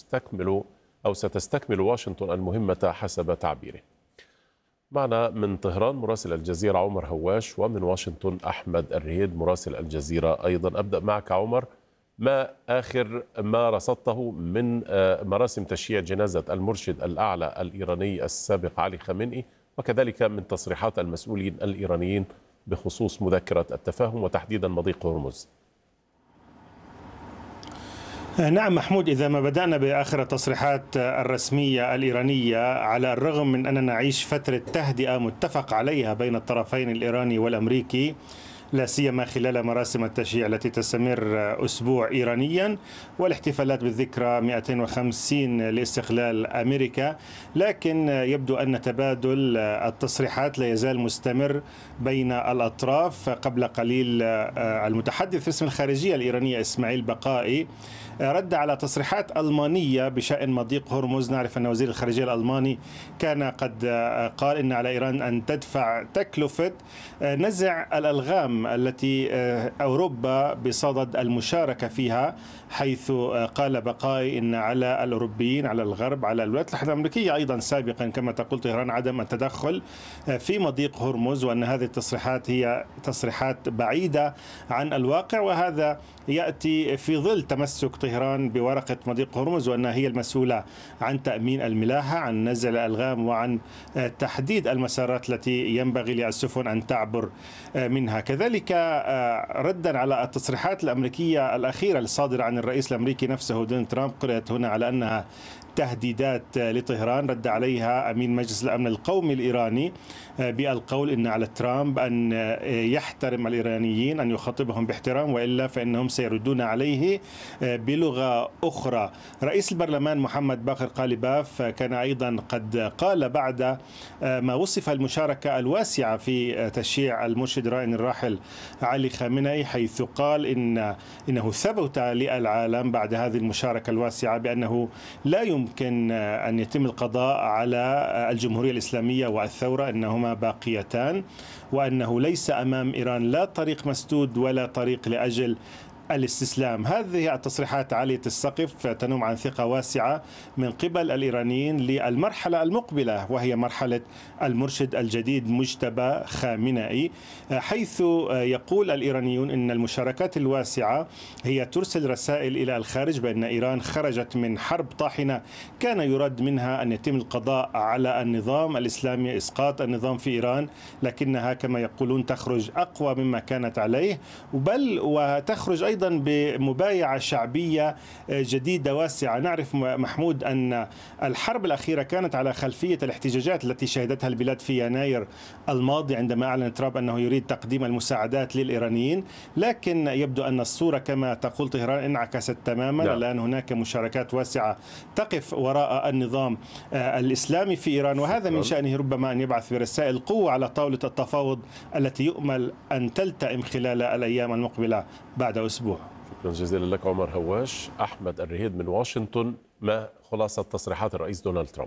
ستستكمل واشنطن المهمة حسب تعبيره. معنا من طهران مراسل الجزيرة عمر هواش، ومن واشنطن أحمد الريد مراسل الجزيرة أيضا. أبدأ معك عمر، ما آخر ما رصدته من مراسم تشييع جنازة المرشد الأعلى الإيراني السابق علي خامنئي، وكذلك من تصريحات المسؤولين الإيرانيين بخصوص مذكرة التفاهم وتحديدا مضيق هرمز؟ نعم محمود، إذا ما بدأنا بآخر التصريحات الرسمية الإيرانية، على الرغم من أننا نعيش فترة تهدئة متفق عليها بين الطرفين الإيراني والأمريكي، لا سيما خلال مراسم التشييع التي تستمر أسبوع إيرانيا والاحتفالات بالذكرى 250 لاستقلال أمريكا، لكن يبدو أن تبادل التصريحات لا يزال مستمر بين الأطراف. قبل قليل المتحدث باسم الخارجية الإيرانية إسماعيل بقائي رد على تصريحات ألمانية بشأن مضيق هرمز. نعرف أن وزير الخارجية الألماني كان قد قال إن على إيران أن تدفع تكلفة نزع الألغام التي أوروبا بصدد المشاركة فيها، حيث قال بقائي إن على الأوروبيين، على الغرب، على الولايات المتحدة الأمريكية أيضا سابقا كما تقول طهران عدم التدخل في مضيق هرمز، وأن هذه التصريحات هي تصريحات بعيدة عن الواقع، وهذا يأتي في ظل تمسك طهران طهران بورقة مضيق هرمز وأنها هي المسؤولة عن تأمين الملاحة، عن نزع الألغام، وعن تحديد المسارات التي ينبغي للسفن أن تعبر منها. كذلك ردا على التصريحات الأمريكية الأخيرة الصادرة عن الرئيس الأمريكي نفسه دونالد ترامب، قرأت هنا على أنها تهديدات لطهران، رد عليها أمين مجلس الأمن القومي الإيراني بالقول إن على ترامب أن يحترم الإيرانيين، أن يخاطبهم باحترام، وإلا فإنهم سيردون عليه بلغة أخرى. رئيس البرلمان محمد باقر قالباف كان أيضا قد قال بعد ما وصف المشاركة الواسعة في تشييع المرشد الراهن الراحل علي خامنئي، حيث قال إنه ثبت للعالم بعد هذه المشاركة الواسعة بأنه لا يمكن أن يتم القضاء على الجمهورية الإسلامية والثورة، أنهما باقيتان، وأنه ليس أمام إيران لا طريق مسدود ولا طريق لأجل الاستسلام. هذه التصريحات عالية السقف تنم عن ثقة واسعة من قبل الإيرانيين للمرحلة المقبلة، وهي مرحلة المرشد الجديد مجتبى خامنئي، حيث يقول الإيرانيون أن المشاركات الواسعة هي ترسل رسائل إلى الخارج بأن إيران خرجت من حرب طاحنة كان يراد منها أن يتم القضاء على النظام الإسلامي، إسقاط النظام في إيران، لكنها كما يقولون تخرج أقوى مما كانت عليه، بل وتخرج أيضا بمبايعة شعبية جديدة واسعة. نعرف محمود أن الحرب الأخيرة كانت على خلفية الاحتجاجات التي شهدتها البلاد في يناير الماضي عندما أعلن ترامب أنه يريد تقديم المساعدات للإيرانيين، لكن يبدو أن الصورة كما تقول طهران انعكست تماما. لا. الآن هناك مشاركات واسعة تقف وراء النظام الإسلامي في إيران، وهذا من شأنه ربما أن يبعث برسائل قوة على طاولة التفاوض التي يؤمل أن تلتئم خلال الأيام المقبلة بعد أسبوع. شكرا جزيلا لك عمر هواش. أحمد الرهيد من واشنطن، ما خلاصة تصريحات الرئيس دونالد ترامب؟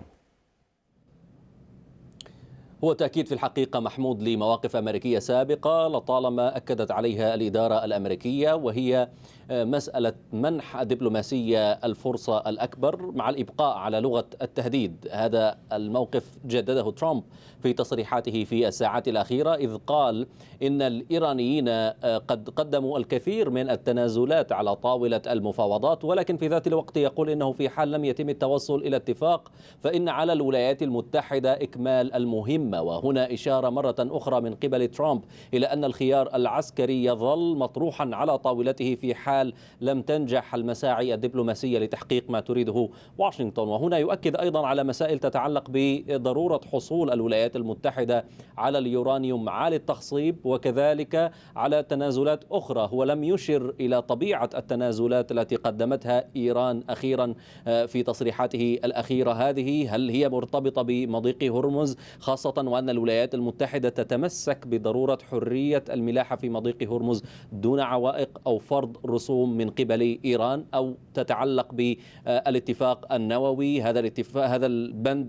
هو تأكيد في الحقيقة محمود لمواقف أمريكية سابقة لطالما أكدت عليها الإدارة الأمريكية، وهي مسألة منح الدبلوماسية الفرصة الأكبر مع الإبقاء على لغة التهديد. هذا الموقف جدده ترامب في تصريحاته في الساعات الأخيرة، إذ قال إن الإيرانيين قد قدموا الكثير من التنازلات على طاولة المفاوضات، ولكن في ذات الوقت يقول إنه في حال لم يتم التوصل إلى اتفاق فإن على الولايات المتحدة إكمال المهمة. وهنا إشارة مرة أخرى من قبل ترامب إلى أن الخيار العسكري يظل مطروحا على طاولته في حال لم تنجح المساعي الدبلوماسية لتحقيق ما تريده واشنطن. وهنا يؤكد أيضا على مسائل تتعلق بضرورة حصول الولايات المتحدة على اليورانيوم عالي التخصيب، وكذلك على تنازلات أخرى. هو لم يشر إلى طبيعة التنازلات التي قدمتها إيران أخيرا في تصريحاته الأخيرة هذه، هل هي مرتبطة بمضيق هرمز، خاصة وأن الولايات المتحدة تتمسك بضرورة حرية الملاحة في مضيق هرمز دون عوائق أو فرض رسوم من قبل إيران، أو تتعلق بالاتفاق النووي. هذا البند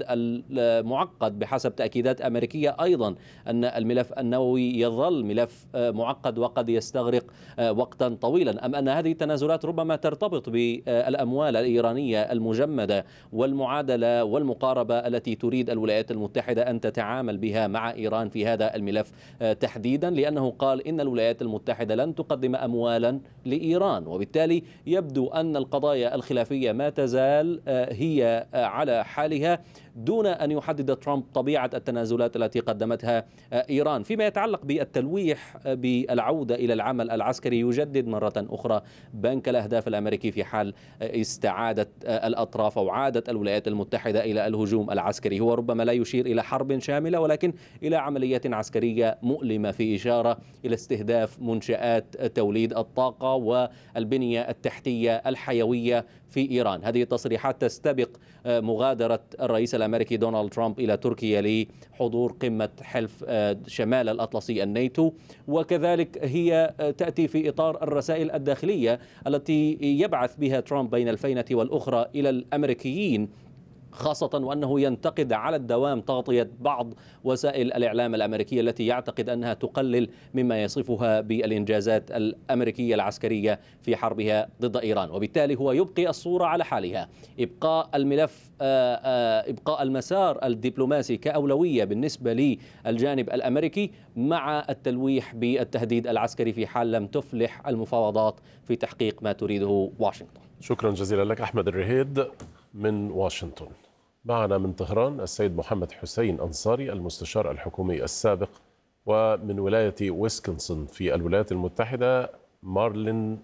المعقد بحسب تأكيدات أمريكية أيضا أن الملف النووي يظل ملف معقد وقد يستغرق وقتا طويلا، أم أن هذه التنازلات ربما ترتبط بالأموال الإيرانية المجمدة والمعادلة والمقاربة التي تريد الولايات المتحدة أن تتعامل بها مع إيران في هذا الملف تحديدا، لأنه قال إن الولايات المتحدة لن تقدم أموالا لإيران، وبالتالي يبدو أن القضايا الخلافية ما تزال هي على حالها دون أن يحدد ترامب طبيعة التنازلات التي قدمتها إيران. فيما يتعلق بالتلويح بالعودة إلى العمل العسكري، يجدد مرة أخرى بنك الأهداف الأمريكي في حال استعادت الأطراف أو عادت الولايات المتحدة إلى الهجوم العسكري. هو ربما لا يشير إلى حرب شاملة، ولكن إلى عملية عسكرية مؤلمة، في إشارة إلى استهداف منشآت توليد الطاقة والبنية التحتية الحيوية في إيران. هذه التصريحات تستبق مغادرة الرئيس الأمريكي دونالد ترامب إلى تركيا لحضور قمة حلف شمال الأطلسي الناتو، وكذلك هي تأتي في إطار الرسائل الداخلية التي يبعث بها ترامب بين الفينة والأخرى إلى الأمريكيين خاصة وأنه ينتقد على الدوام تغطية بعض وسائل الإعلام الأمريكية التي يعتقد أنها تقلل مما يصفها بالإنجازات الأمريكية العسكرية في حربها ضد إيران، وبالتالي هو يبقي الصورة على حالها. إبقاء الملف إبقاء المسار الدبلوماسي كأولوية بالنسبة للجانب الأمريكي مع التلويح بالتهديد العسكري في حال لم تفلح المفاوضات في تحقيق ما تريده واشنطن. شكرا جزيلا لك أحمد الرهيد من واشنطن. معنا من طهران السيد محمد حسين أنصاري المستشار الحكومي السابق، ومن ولاية ويسكنسن في الولايات المتحدة مارلين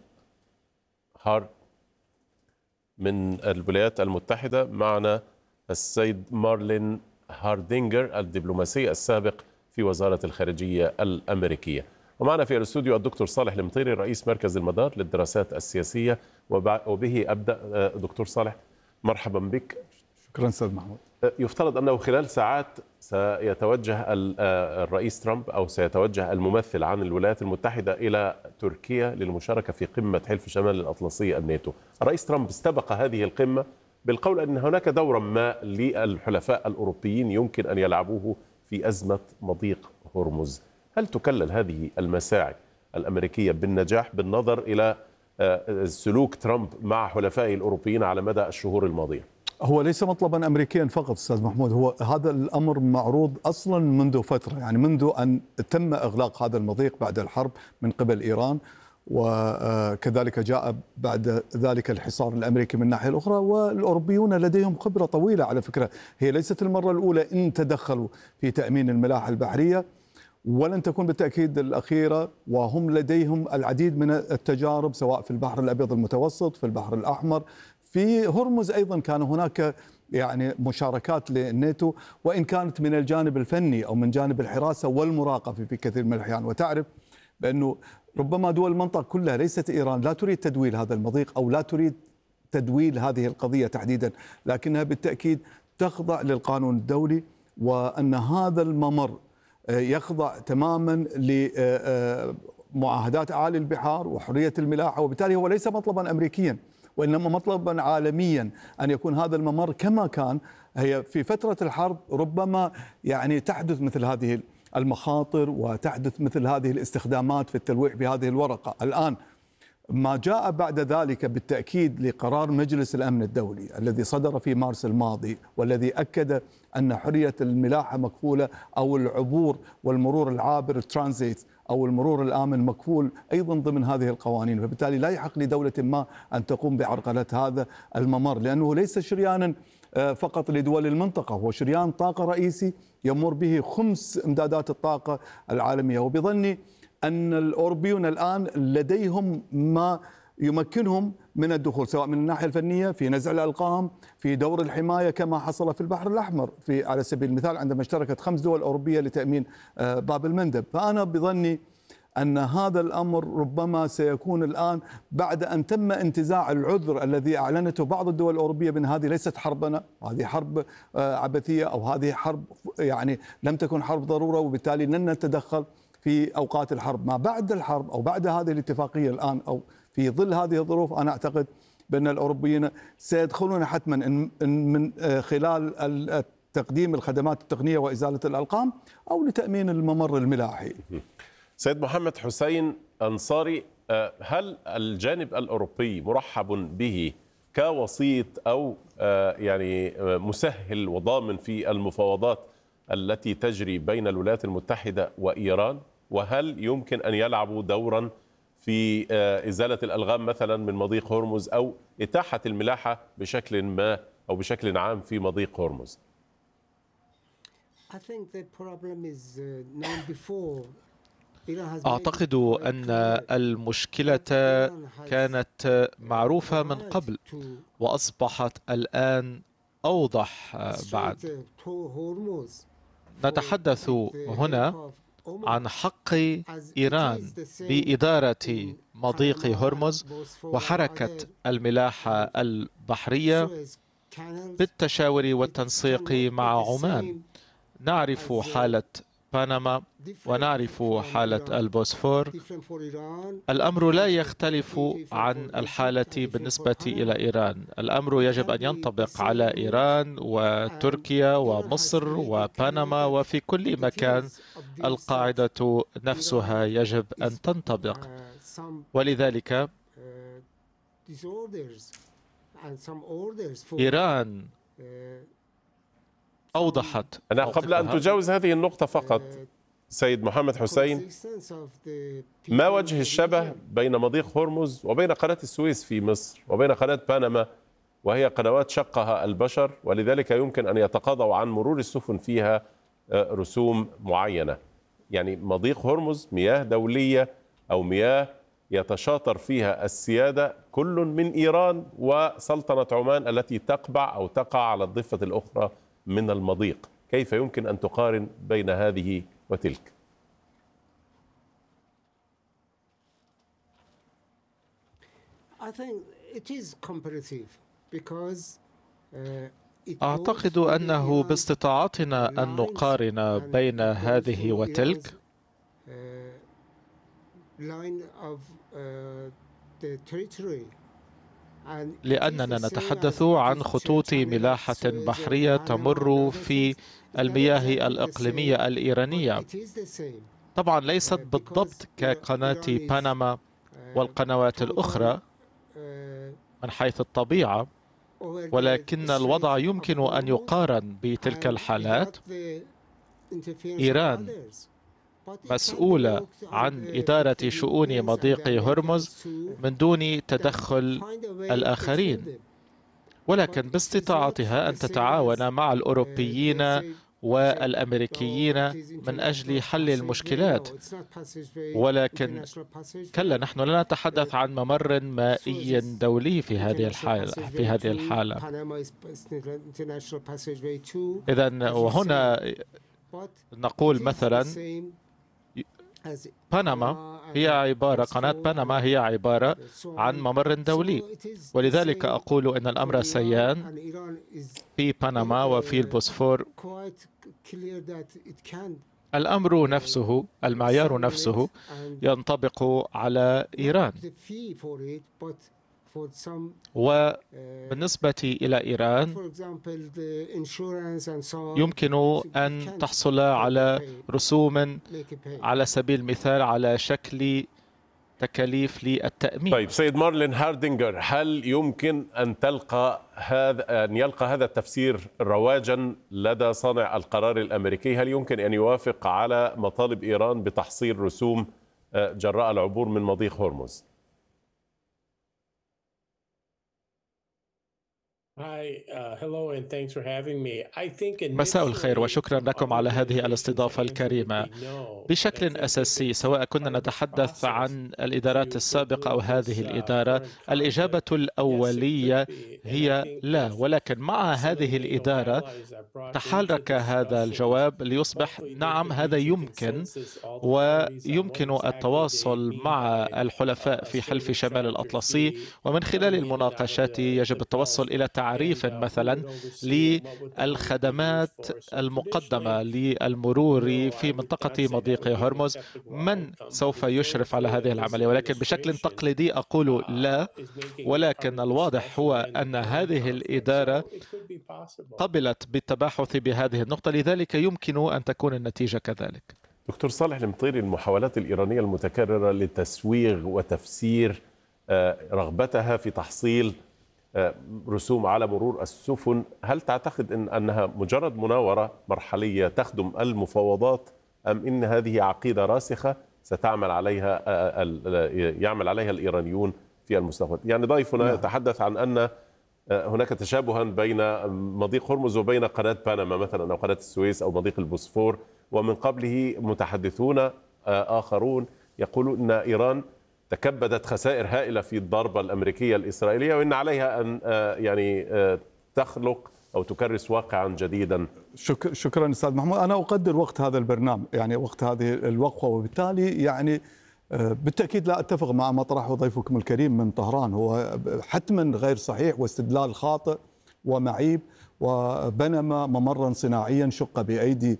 من الولايات المتحدة معنا السيد مارلين هاردينجر الدبلوماسي السابق في وزارة الخارجية الأمريكية. ومعنا في الاستوديو الدكتور صالح المطيري رئيس مركز المدار للدراسات السياسية، وبه أبدأ. دكتور صالح مرحبا بك. شكرا أستاذ محمود. يفترض أنه خلال ساعات سيتوجه الرئيس ترامب أو سيتوجه الممثل عن الولايات المتحدة إلى تركيا للمشاركة في قمة حلف شمال الأطلسي الناتو. الرئيس ترامب استبق هذه القمة بالقول أن هناك دورا ما للحلفاء الأوروبيين يمكن أن يلعبوه في أزمة مضيق هرمز. هل تكلل هذه المساعي الأمريكية بالنجاح بالنظر إلى سلوك ترامب مع حلفائه الأوروبيين على مدى الشهور الماضية؟ هو ليس مطلبا أمريكيا فقط أستاذ محمود، هو هذا الأمر معروض أصلا منذ فترة، يعني منذ أن تم إغلاق هذا المضيق بعد الحرب من قبل إيران، وكذلك جاء بعد ذلك الحصار الأمريكي من الناحية الأخرى. والأوروبيون لديهم خبرة طويلة على فكرة، هي ليست المرة الأولى إن تدخلوا في تأمين الملاحة البحرية، ولن تكون بالتأكيد الأخيرة، وهم لديهم العديد من التجارب سواء في البحر الأبيض المتوسط، في البحر الأحمر، في هرمز أيضا كان هناك يعني مشاركات للناتو، وإن كانت من الجانب الفني أو من جانب الحراسة والمراقبة في كثير من الأحيان. وتعرف بأنه ربما دول المنطقة كلها ليست إيران لا تريد تدويل هذا المضيق أو لا تريد تدويل هذه القضية تحديدا، لكنها بالتأكيد تخضع للقانون الدولي، وأن هذا الممر يخضع تماما لمعاهدات أعالي البحار وحرية الملاحة، وبالتالي هو ليس مطلبا أمريكيا وإنما مطلبا عالميا أن يكون هذا الممر كما كان. هي في فترة الحرب ربما يعني تحدث مثل هذه المخاطر وتحدث مثل هذه الاستخدامات في التلويح بهذه الورقة. الآن ما جاء بعد ذلك بالتأكيد لقرار مجلس الأمن الدولي الذي صدر في مارس الماضي، والذي أكد أن حرية الملاحة مكفولة، أو العبور والمرور العابر الترانزيت أو المرور الآمن مكفول أيضا ضمن هذه القوانين. فبالتالي لا يحق لدولة ما أن تقوم بعرقلة هذا الممر، لأنه ليس شريانا فقط لدول المنطقة، هو شريان طاقة رئيسي يمر به خمس إمدادات الطاقة العالمية. وبظني أن الأوروبيون الآن لديهم ما يمكنهم من الدخول سواء من الناحية الفنية في نزع الألقام، في دور الحماية كما حصل في البحر الأحمر في على سبيل المثال عندما اشتركت 5 دول أوروبية لتأمين باب المندب. فأنا بظني أن هذا الأمر ربما سيكون الآن بعد أن تم انتزاع العذر الذي أعلنته بعض الدول الأوروبية من هذه ليست حربنا، هذه حرب عبثية، أو هذه حرب يعني لم تكن حرب ضرورة، وبالتالي لن نتدخل في أوقات الحرب. ما بعد الحرب أو بعد هذه الاتفاقية الآن أو في ظل هذه الظروف، أنا أعتقد بأن الأوروبيين سيدخلون حتما من خلال تقديم الخدمات التقنية وإزالة الألقام أو لتأمين الممر الملاحي. سيد محمد حسين أنصاري، هل الجانب الأوروبي مرحب به كوسيط أو يعني مسهل وضامن في المفاوضات التي تجري بين الولايات المتحدة وإيران؟ وهل يمكن أن يلعبوا دورا في إزالة الألغام مثلا من مضيق هرمز أو إتاحة الملاحة بشكل ما أو بشكل عام في مضيق هرمز؟ أعتقد أن المشكلة كانت معروفة من قبل وأصبحت الآن أوضح بعد. نتحدث هنا عن حق إيران بإدارة مضيق هرمز وحركة الملاحة البحرية بالتشاور والتنسيق مع عمان. نعرف حالة بنما ونعرف حالة البوسفور، الأمر لا يختلف عن الحالة بالنسبة إلى إيران. الأمر يجب أن ينطبق على إيران وتركيا ومصر وبنما، وفي كل مكان القاعدة نفسها يجب أن تنطبق. ولذلك إيران أوضحت. أنا قبل أن تجاوز هذه النقطة فقط سيد محمد حسين، ما وجه الشبه بين مضيق هرمز وبين قناة السويس في مصر وبين قناة بنما، وهي قنوات شقها البشر ولذلك يمكن أن يتقاضوا عن مرور السفن فيها رسوم معينة؟ يعني مضيق هرمز مياه دولية أو مياه يتشاطر فيها السيادة كل من إيران وسلطنة عمان التي تقبع أو تقع على الضفة الأخرى من المضيق. كيف يمكن أن تقارن بين هذه وتلك؟ أعتقد أنه باستطاعتنا أن نقارن بين هذه وتلك. لأننا نتحدث عن خطوط ملاحة بحرية تمر في المياه الإقليمية الإيرانية. طبعا ليست بالضبط كقناة بنما والقنوات الأخرى من حيث الطبيعة، ولكن الوضع يمكن أن يقارن بتلك الحالات. إيران مسؤولة عن إدارة شؤون مضيق هرمز من دون تدخل الآخرين، ولكن باستطاعتها أن تتعاون مع الأوروبيين والأمريكيين من أجل حل المشكلات. ولكن كلا، نحن لا نتحدث عن ممر مائي دولي في هذه الحالة. إذن وهنا نقول مثلا قناة بنما هي عبارة عن ممر دولي، ولذلك أقول إن الأمر سيان في بنما وفي البوسفور. الأمر نفسه، المعيار نفسه ينطبق على إيران، وبالنسبة إلى إيران يمكن أن تحصل على رسوم على سبيل المثال على شكل تكاليف للتأمين. طيب سيد مارلين هاردينجر، هل يمكن أن يلقى هذا التفسير رواجا لدى صانع القرار الأمريكي؟ هل يمكن أن يوافق على مطالب إيران بتحصيل رسوم جراء العبور من مضيق هرمز؟ مساء الخير وشكرا لكم على هذه الاستضافة الكريمة. بشكل أساسي سواء كنا نتحدث عن الإدارات السابقة أو هذه الإدارة، الإجابة الأولية هي لا، ولكن مع هذه الإدارة تحرك هذا الجواب ليصبح نعم هذا يمكن، ويمكن التواصل مع الحلفاء في حلف شمال الأطلسي، ومن خلال المناقشات يجب التوصل إلى تعريف مثلا للخدمات المقدمة للمرور في منطقة مضيق هرمز، من سوف يشرف على هذه العملية. ولكن بشكل تقليدي أقول لا، ولكن الواضح هو أن هذه الإدارة قبلت بالتباحث بهذه النقطة، لذلك يمكن أن تكون النتيجة كذلك. دكتور صالح المطيري، المحاولات الإيرانية المتكررة لتسويغ وتفسير رغبتها في تحصيل رسوم على مرور السفن، هل تعتقد أنها مجرد مناورة مرحلية تخدم المفاوضات، أم إن هذه عقيدة راسخة يعمل عليها الإيرانيون في المستقبل؟ يعني ضيفنا يتحدث عن أن هناك تشابها بين مضيق هرمز وبين قناة بنما مثلا أو قناة السويس أو مضيق البوسفور، ومن قبله متحدثون آخرون يقولون أن إيران تكبدت خسائر هائلة في الضربة الأمريكية الإسرائيلية، وإن عليها أن تخلق أو تكرس واقعا جديدا. شكرا أستاذ محمود. أنا أقدر وقت هذا البرنامج، يعني وقت هذه الوقفة، وبالتالي يعني بالتأكيد لا أتفق مع ما طرحه ضيفكم الكريم من طهران. هو حتما غير صحيح واستدلال خاطئ ومعيب، وبنى ممرا صناعيا شق بأيدي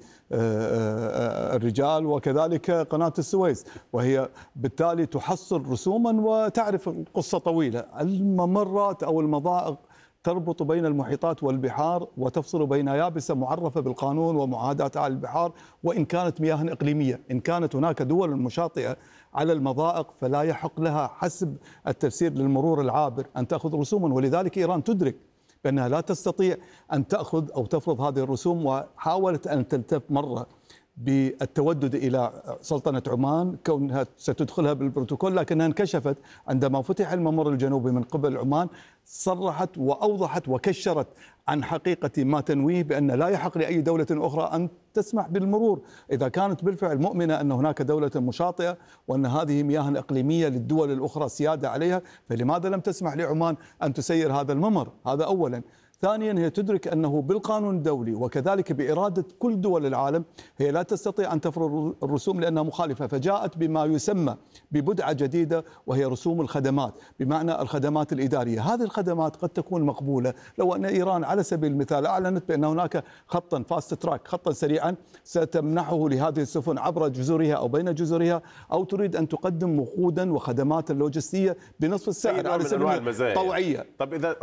الرجال، وكذلك قناة السويس، وهي بالتالي تحصل رسوما. وتعرف القصة طويلة، الممرات أو المضائق تربط بين المحيطات والبحار وتفصل بين يابسة معرفة بالقانون ومعاهدات على البحار، وإن كانت مياه إقليمية. إن كانت هناك دول مشاطئة على المضائق فلا يحق لها حسب التفسير للمرور العابر أن تأخذ رسوما، ولذلك إيران تدرك بأنها لا تستطيع أن تأخذ أو تفرض هذه الرسوم، وحاولت أن تلتف مرة بالتودد إلى سلطنة عمان كونها ستدخلها بالبروتوكول، لكنها انكشفت عندما فتح الممر الجنوبي من قبل عمان. صرحت وأوضحت وكشرت عن حقيقة ما تنويه بأن لا يحق لأي دولة أخرى أن تسمح بالمرور إذا كانت بالفعل مؤمنة أن هناك دولة مشاطئة وأن هذه مياه إقليمية للدول الأخرى سيادة عليها، فلماذا لم تسمح لعمان أن تسير هذا الممر؟ هذا أولا. ثانيا، هي تدرك أنه بالقانون الدولي وكذلك بإرادة كل دول العالم هي لا تستطيع أن تفرض الرسوم لأنها مخالفة، فجاءت بما يسمى ببدعة جديدة وهي رسوم الخدمات، بمعنى الخدمات الإدارية. هذه الخدمات قد تكون مقبولة لو أن إيران على سبيل المثال أعلنت بأن هناك خطا فاست تراك، خطا سريعا ستمنحه لهذه السفن عبر جزرها أو بين جزرها، أو تريد أن تقدم وقودا وخدمات لوجستية بنصف السعر على سبيل الطوعية. طب إذا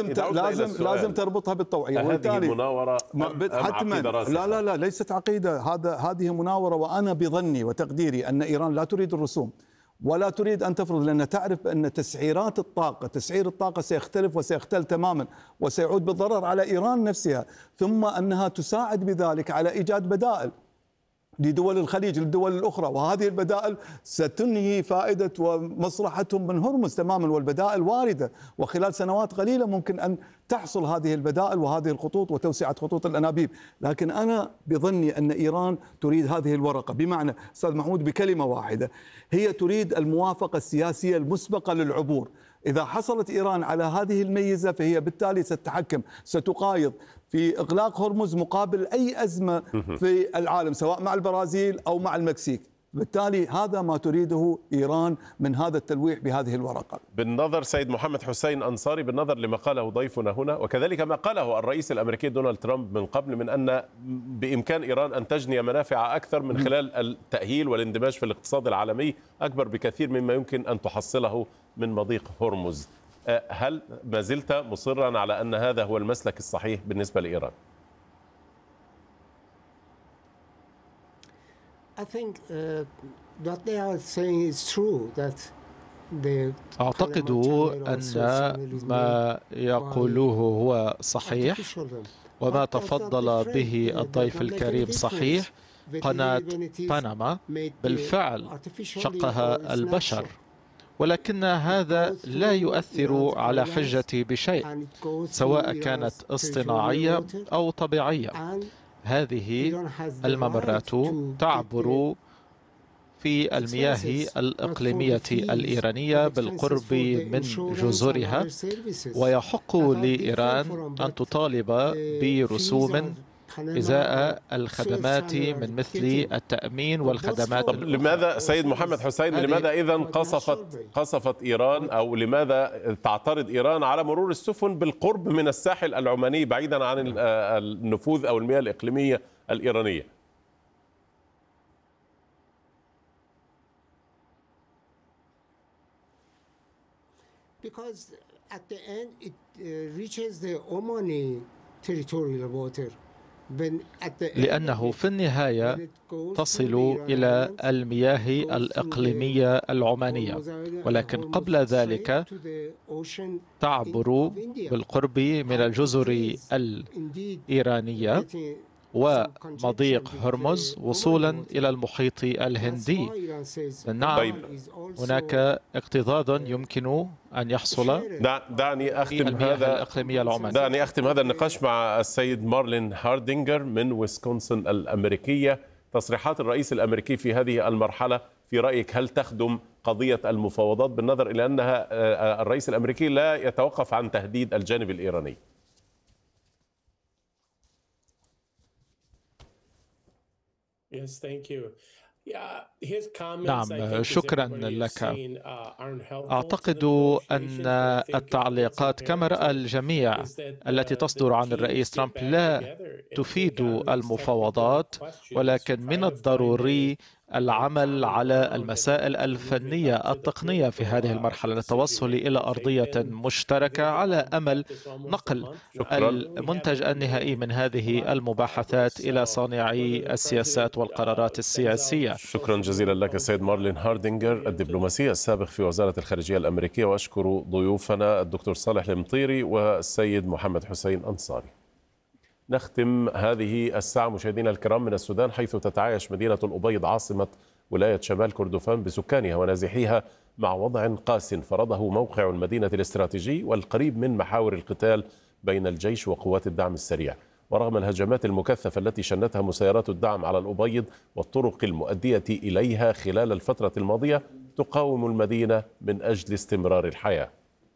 لازم تربطها بالطوعية. هذه مناورة حتما لا ليست عقيدة، هذه مناورة. وأنا بظني وتقديري أن إيران لا تريد الرسوم ولا تريد أن تفرض، لأن تعرف أن تسعير الطاقة سيختلف وسيختل تماما وسيعود بالضرر على إيران نفسها، ثم أنها تساعد بذلك على إيجاد بدائل لدول الخليج للدول الأخرى، وهذه البدائل ستنهي فائدة ومصلحتهم من هرمز تماما، والبدائل واردة وخلال سنوات قليلة ممكن أن تحصل هذه البدائل وهذه الخطوط وتوسعة خطوط الأنابيب. لكن أنا بظني أن إيران تريد هذه الورقة، بمعنى أستاذ محمود بكلمة واحدة، هي تريد الموافقة السياسية المسبقة للعبور. إذا حصلت إيران على هذه الميزة فهي بالتالي ستتحكم، ستقايض في إغلاق هرمز مقابل أي أزمة في العالم سواء مع البرازيل أو مع المكسيك. بالتالي هذا ما تريده إيران من هذا التلويح بهذه الورقة. بالنظر سيد محمد حسين أنصاري، بالنظر لما قاله ضيفنا هنا وكذلك ما قاله الرئيس الأمريكي دونالد ترامب من قبل من أن بإمكان إيران أن تجني منافع أكثر من خلال التأهيل والاندماج في الاقتصاد العالمي أكبر بكثير مما يمكن أن تحصله من مضيق هرمز، هل ما زلت مصرا على أن هذا هو المسلك الصحيح بالنسبة لإيران؟ أعتقد أن ما يقوله هو صحيح، وما تفضل به الضيف الكريم صحيح. قناة بنما بالفعل شقها البشر، ولكن هذا لا يؤثر على حجتي بشيء سواء كانت اصطناعية أو طبيعية. هذه الممرات تعبر في المياه الإقليمية الإيرانية بالقرب من جزرها، ويحق لإيران أن تطالب برسوم إزاء الخدمات من مثل التأمين والخدمات. لماذا سيد محمد حسين، لماذا إذن قصفت إيران أو لماذا تعترض إيران على مرور السفن بالقرب من الساحل العماني بعيدا عن النفوذ أو المياه الإقليمية الإيرانية؟ Because at the end it reaches the Omani territorial water. لأنه في النهاية تصل إلى المياه الإقليمية العمانية، ولكن قبل ذلك تعبر بالقرب من الجزر الإيرانية ومضيق هرمز وصولا إلى المحيط الهندي. نعم، هناك اكتظاظ يمكن أن يحصل. دعني أختم هذا النقاش مع السيد مارلين هاردينجر من ويسكونسن الأمريكية. تصريحات الرئيس الأمريكي في هذه المرحلة في رأيك هل تخدم قضية المفاوضات بالنظر إلى أنها الرئيس الأمريكي لا يتوقف عن تهديد الجانب الإيراني؟ Yes, thank you. نعم، شكرا لك. أعتقد أن التعليقات كما رأى الجميع التي تصدر عن الرئيس ترامب لا تفيد المفاوضات، ولكن من الضروري العمل على المسائل الفنية التقنية في هذه المرحلة للتوصل إلى أرضية مشتركة على أمل نقل المنتج النهائي من هذه المباحثات إلى صانعي السياسات والقرارات السياسية. شكرا جزيلا لك السيد مارلين هاردينجر الدبلوماسي السابق في وزارة الخارجية الأمريكية، وأشكر ضيوفنا الدكتور صالح المطيري والسيد محمد حسين أنصاري. نختم هذه الساعة مشاهدينا الكرام من السودان، حيث تتعايش مدينة الأبيض عاصمة ولاية شمال كردفان بسكانها ونازحيها مع وضع قاس فرضه موقع المدينة الاستراتيجي والقريب من محاور القتال بين الجيش وقوات الدعم السريع. ورغم الهجمات المكثفة التي شنتها مسيرات الدعم على الأبيض والطرق المؤدية إليها خلال الفترة الماضية، تقاوم المدينة من أجل استمرار الحياة.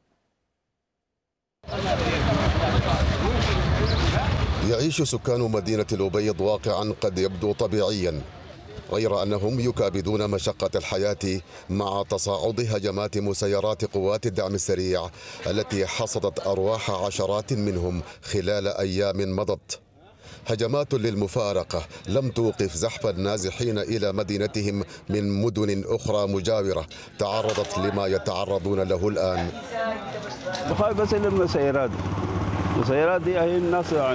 يعيش سكان مدينة الأبيض واقعا قد يبدو طبيعيا، غير أنهم يكابدون مشقة الحياة مع تصاعد هجمات مسيرات قوات الدعم السريع التي حصدت أرواح عشرات منهم خلال أيام مضت. هجمات للمفارقة لم توقف زحف النازحين إلى مدينتهم من مدن أخرى مجاورة تعرضت لما يتعرضون له الآن. بخاف بس المسيرات دي هي الناس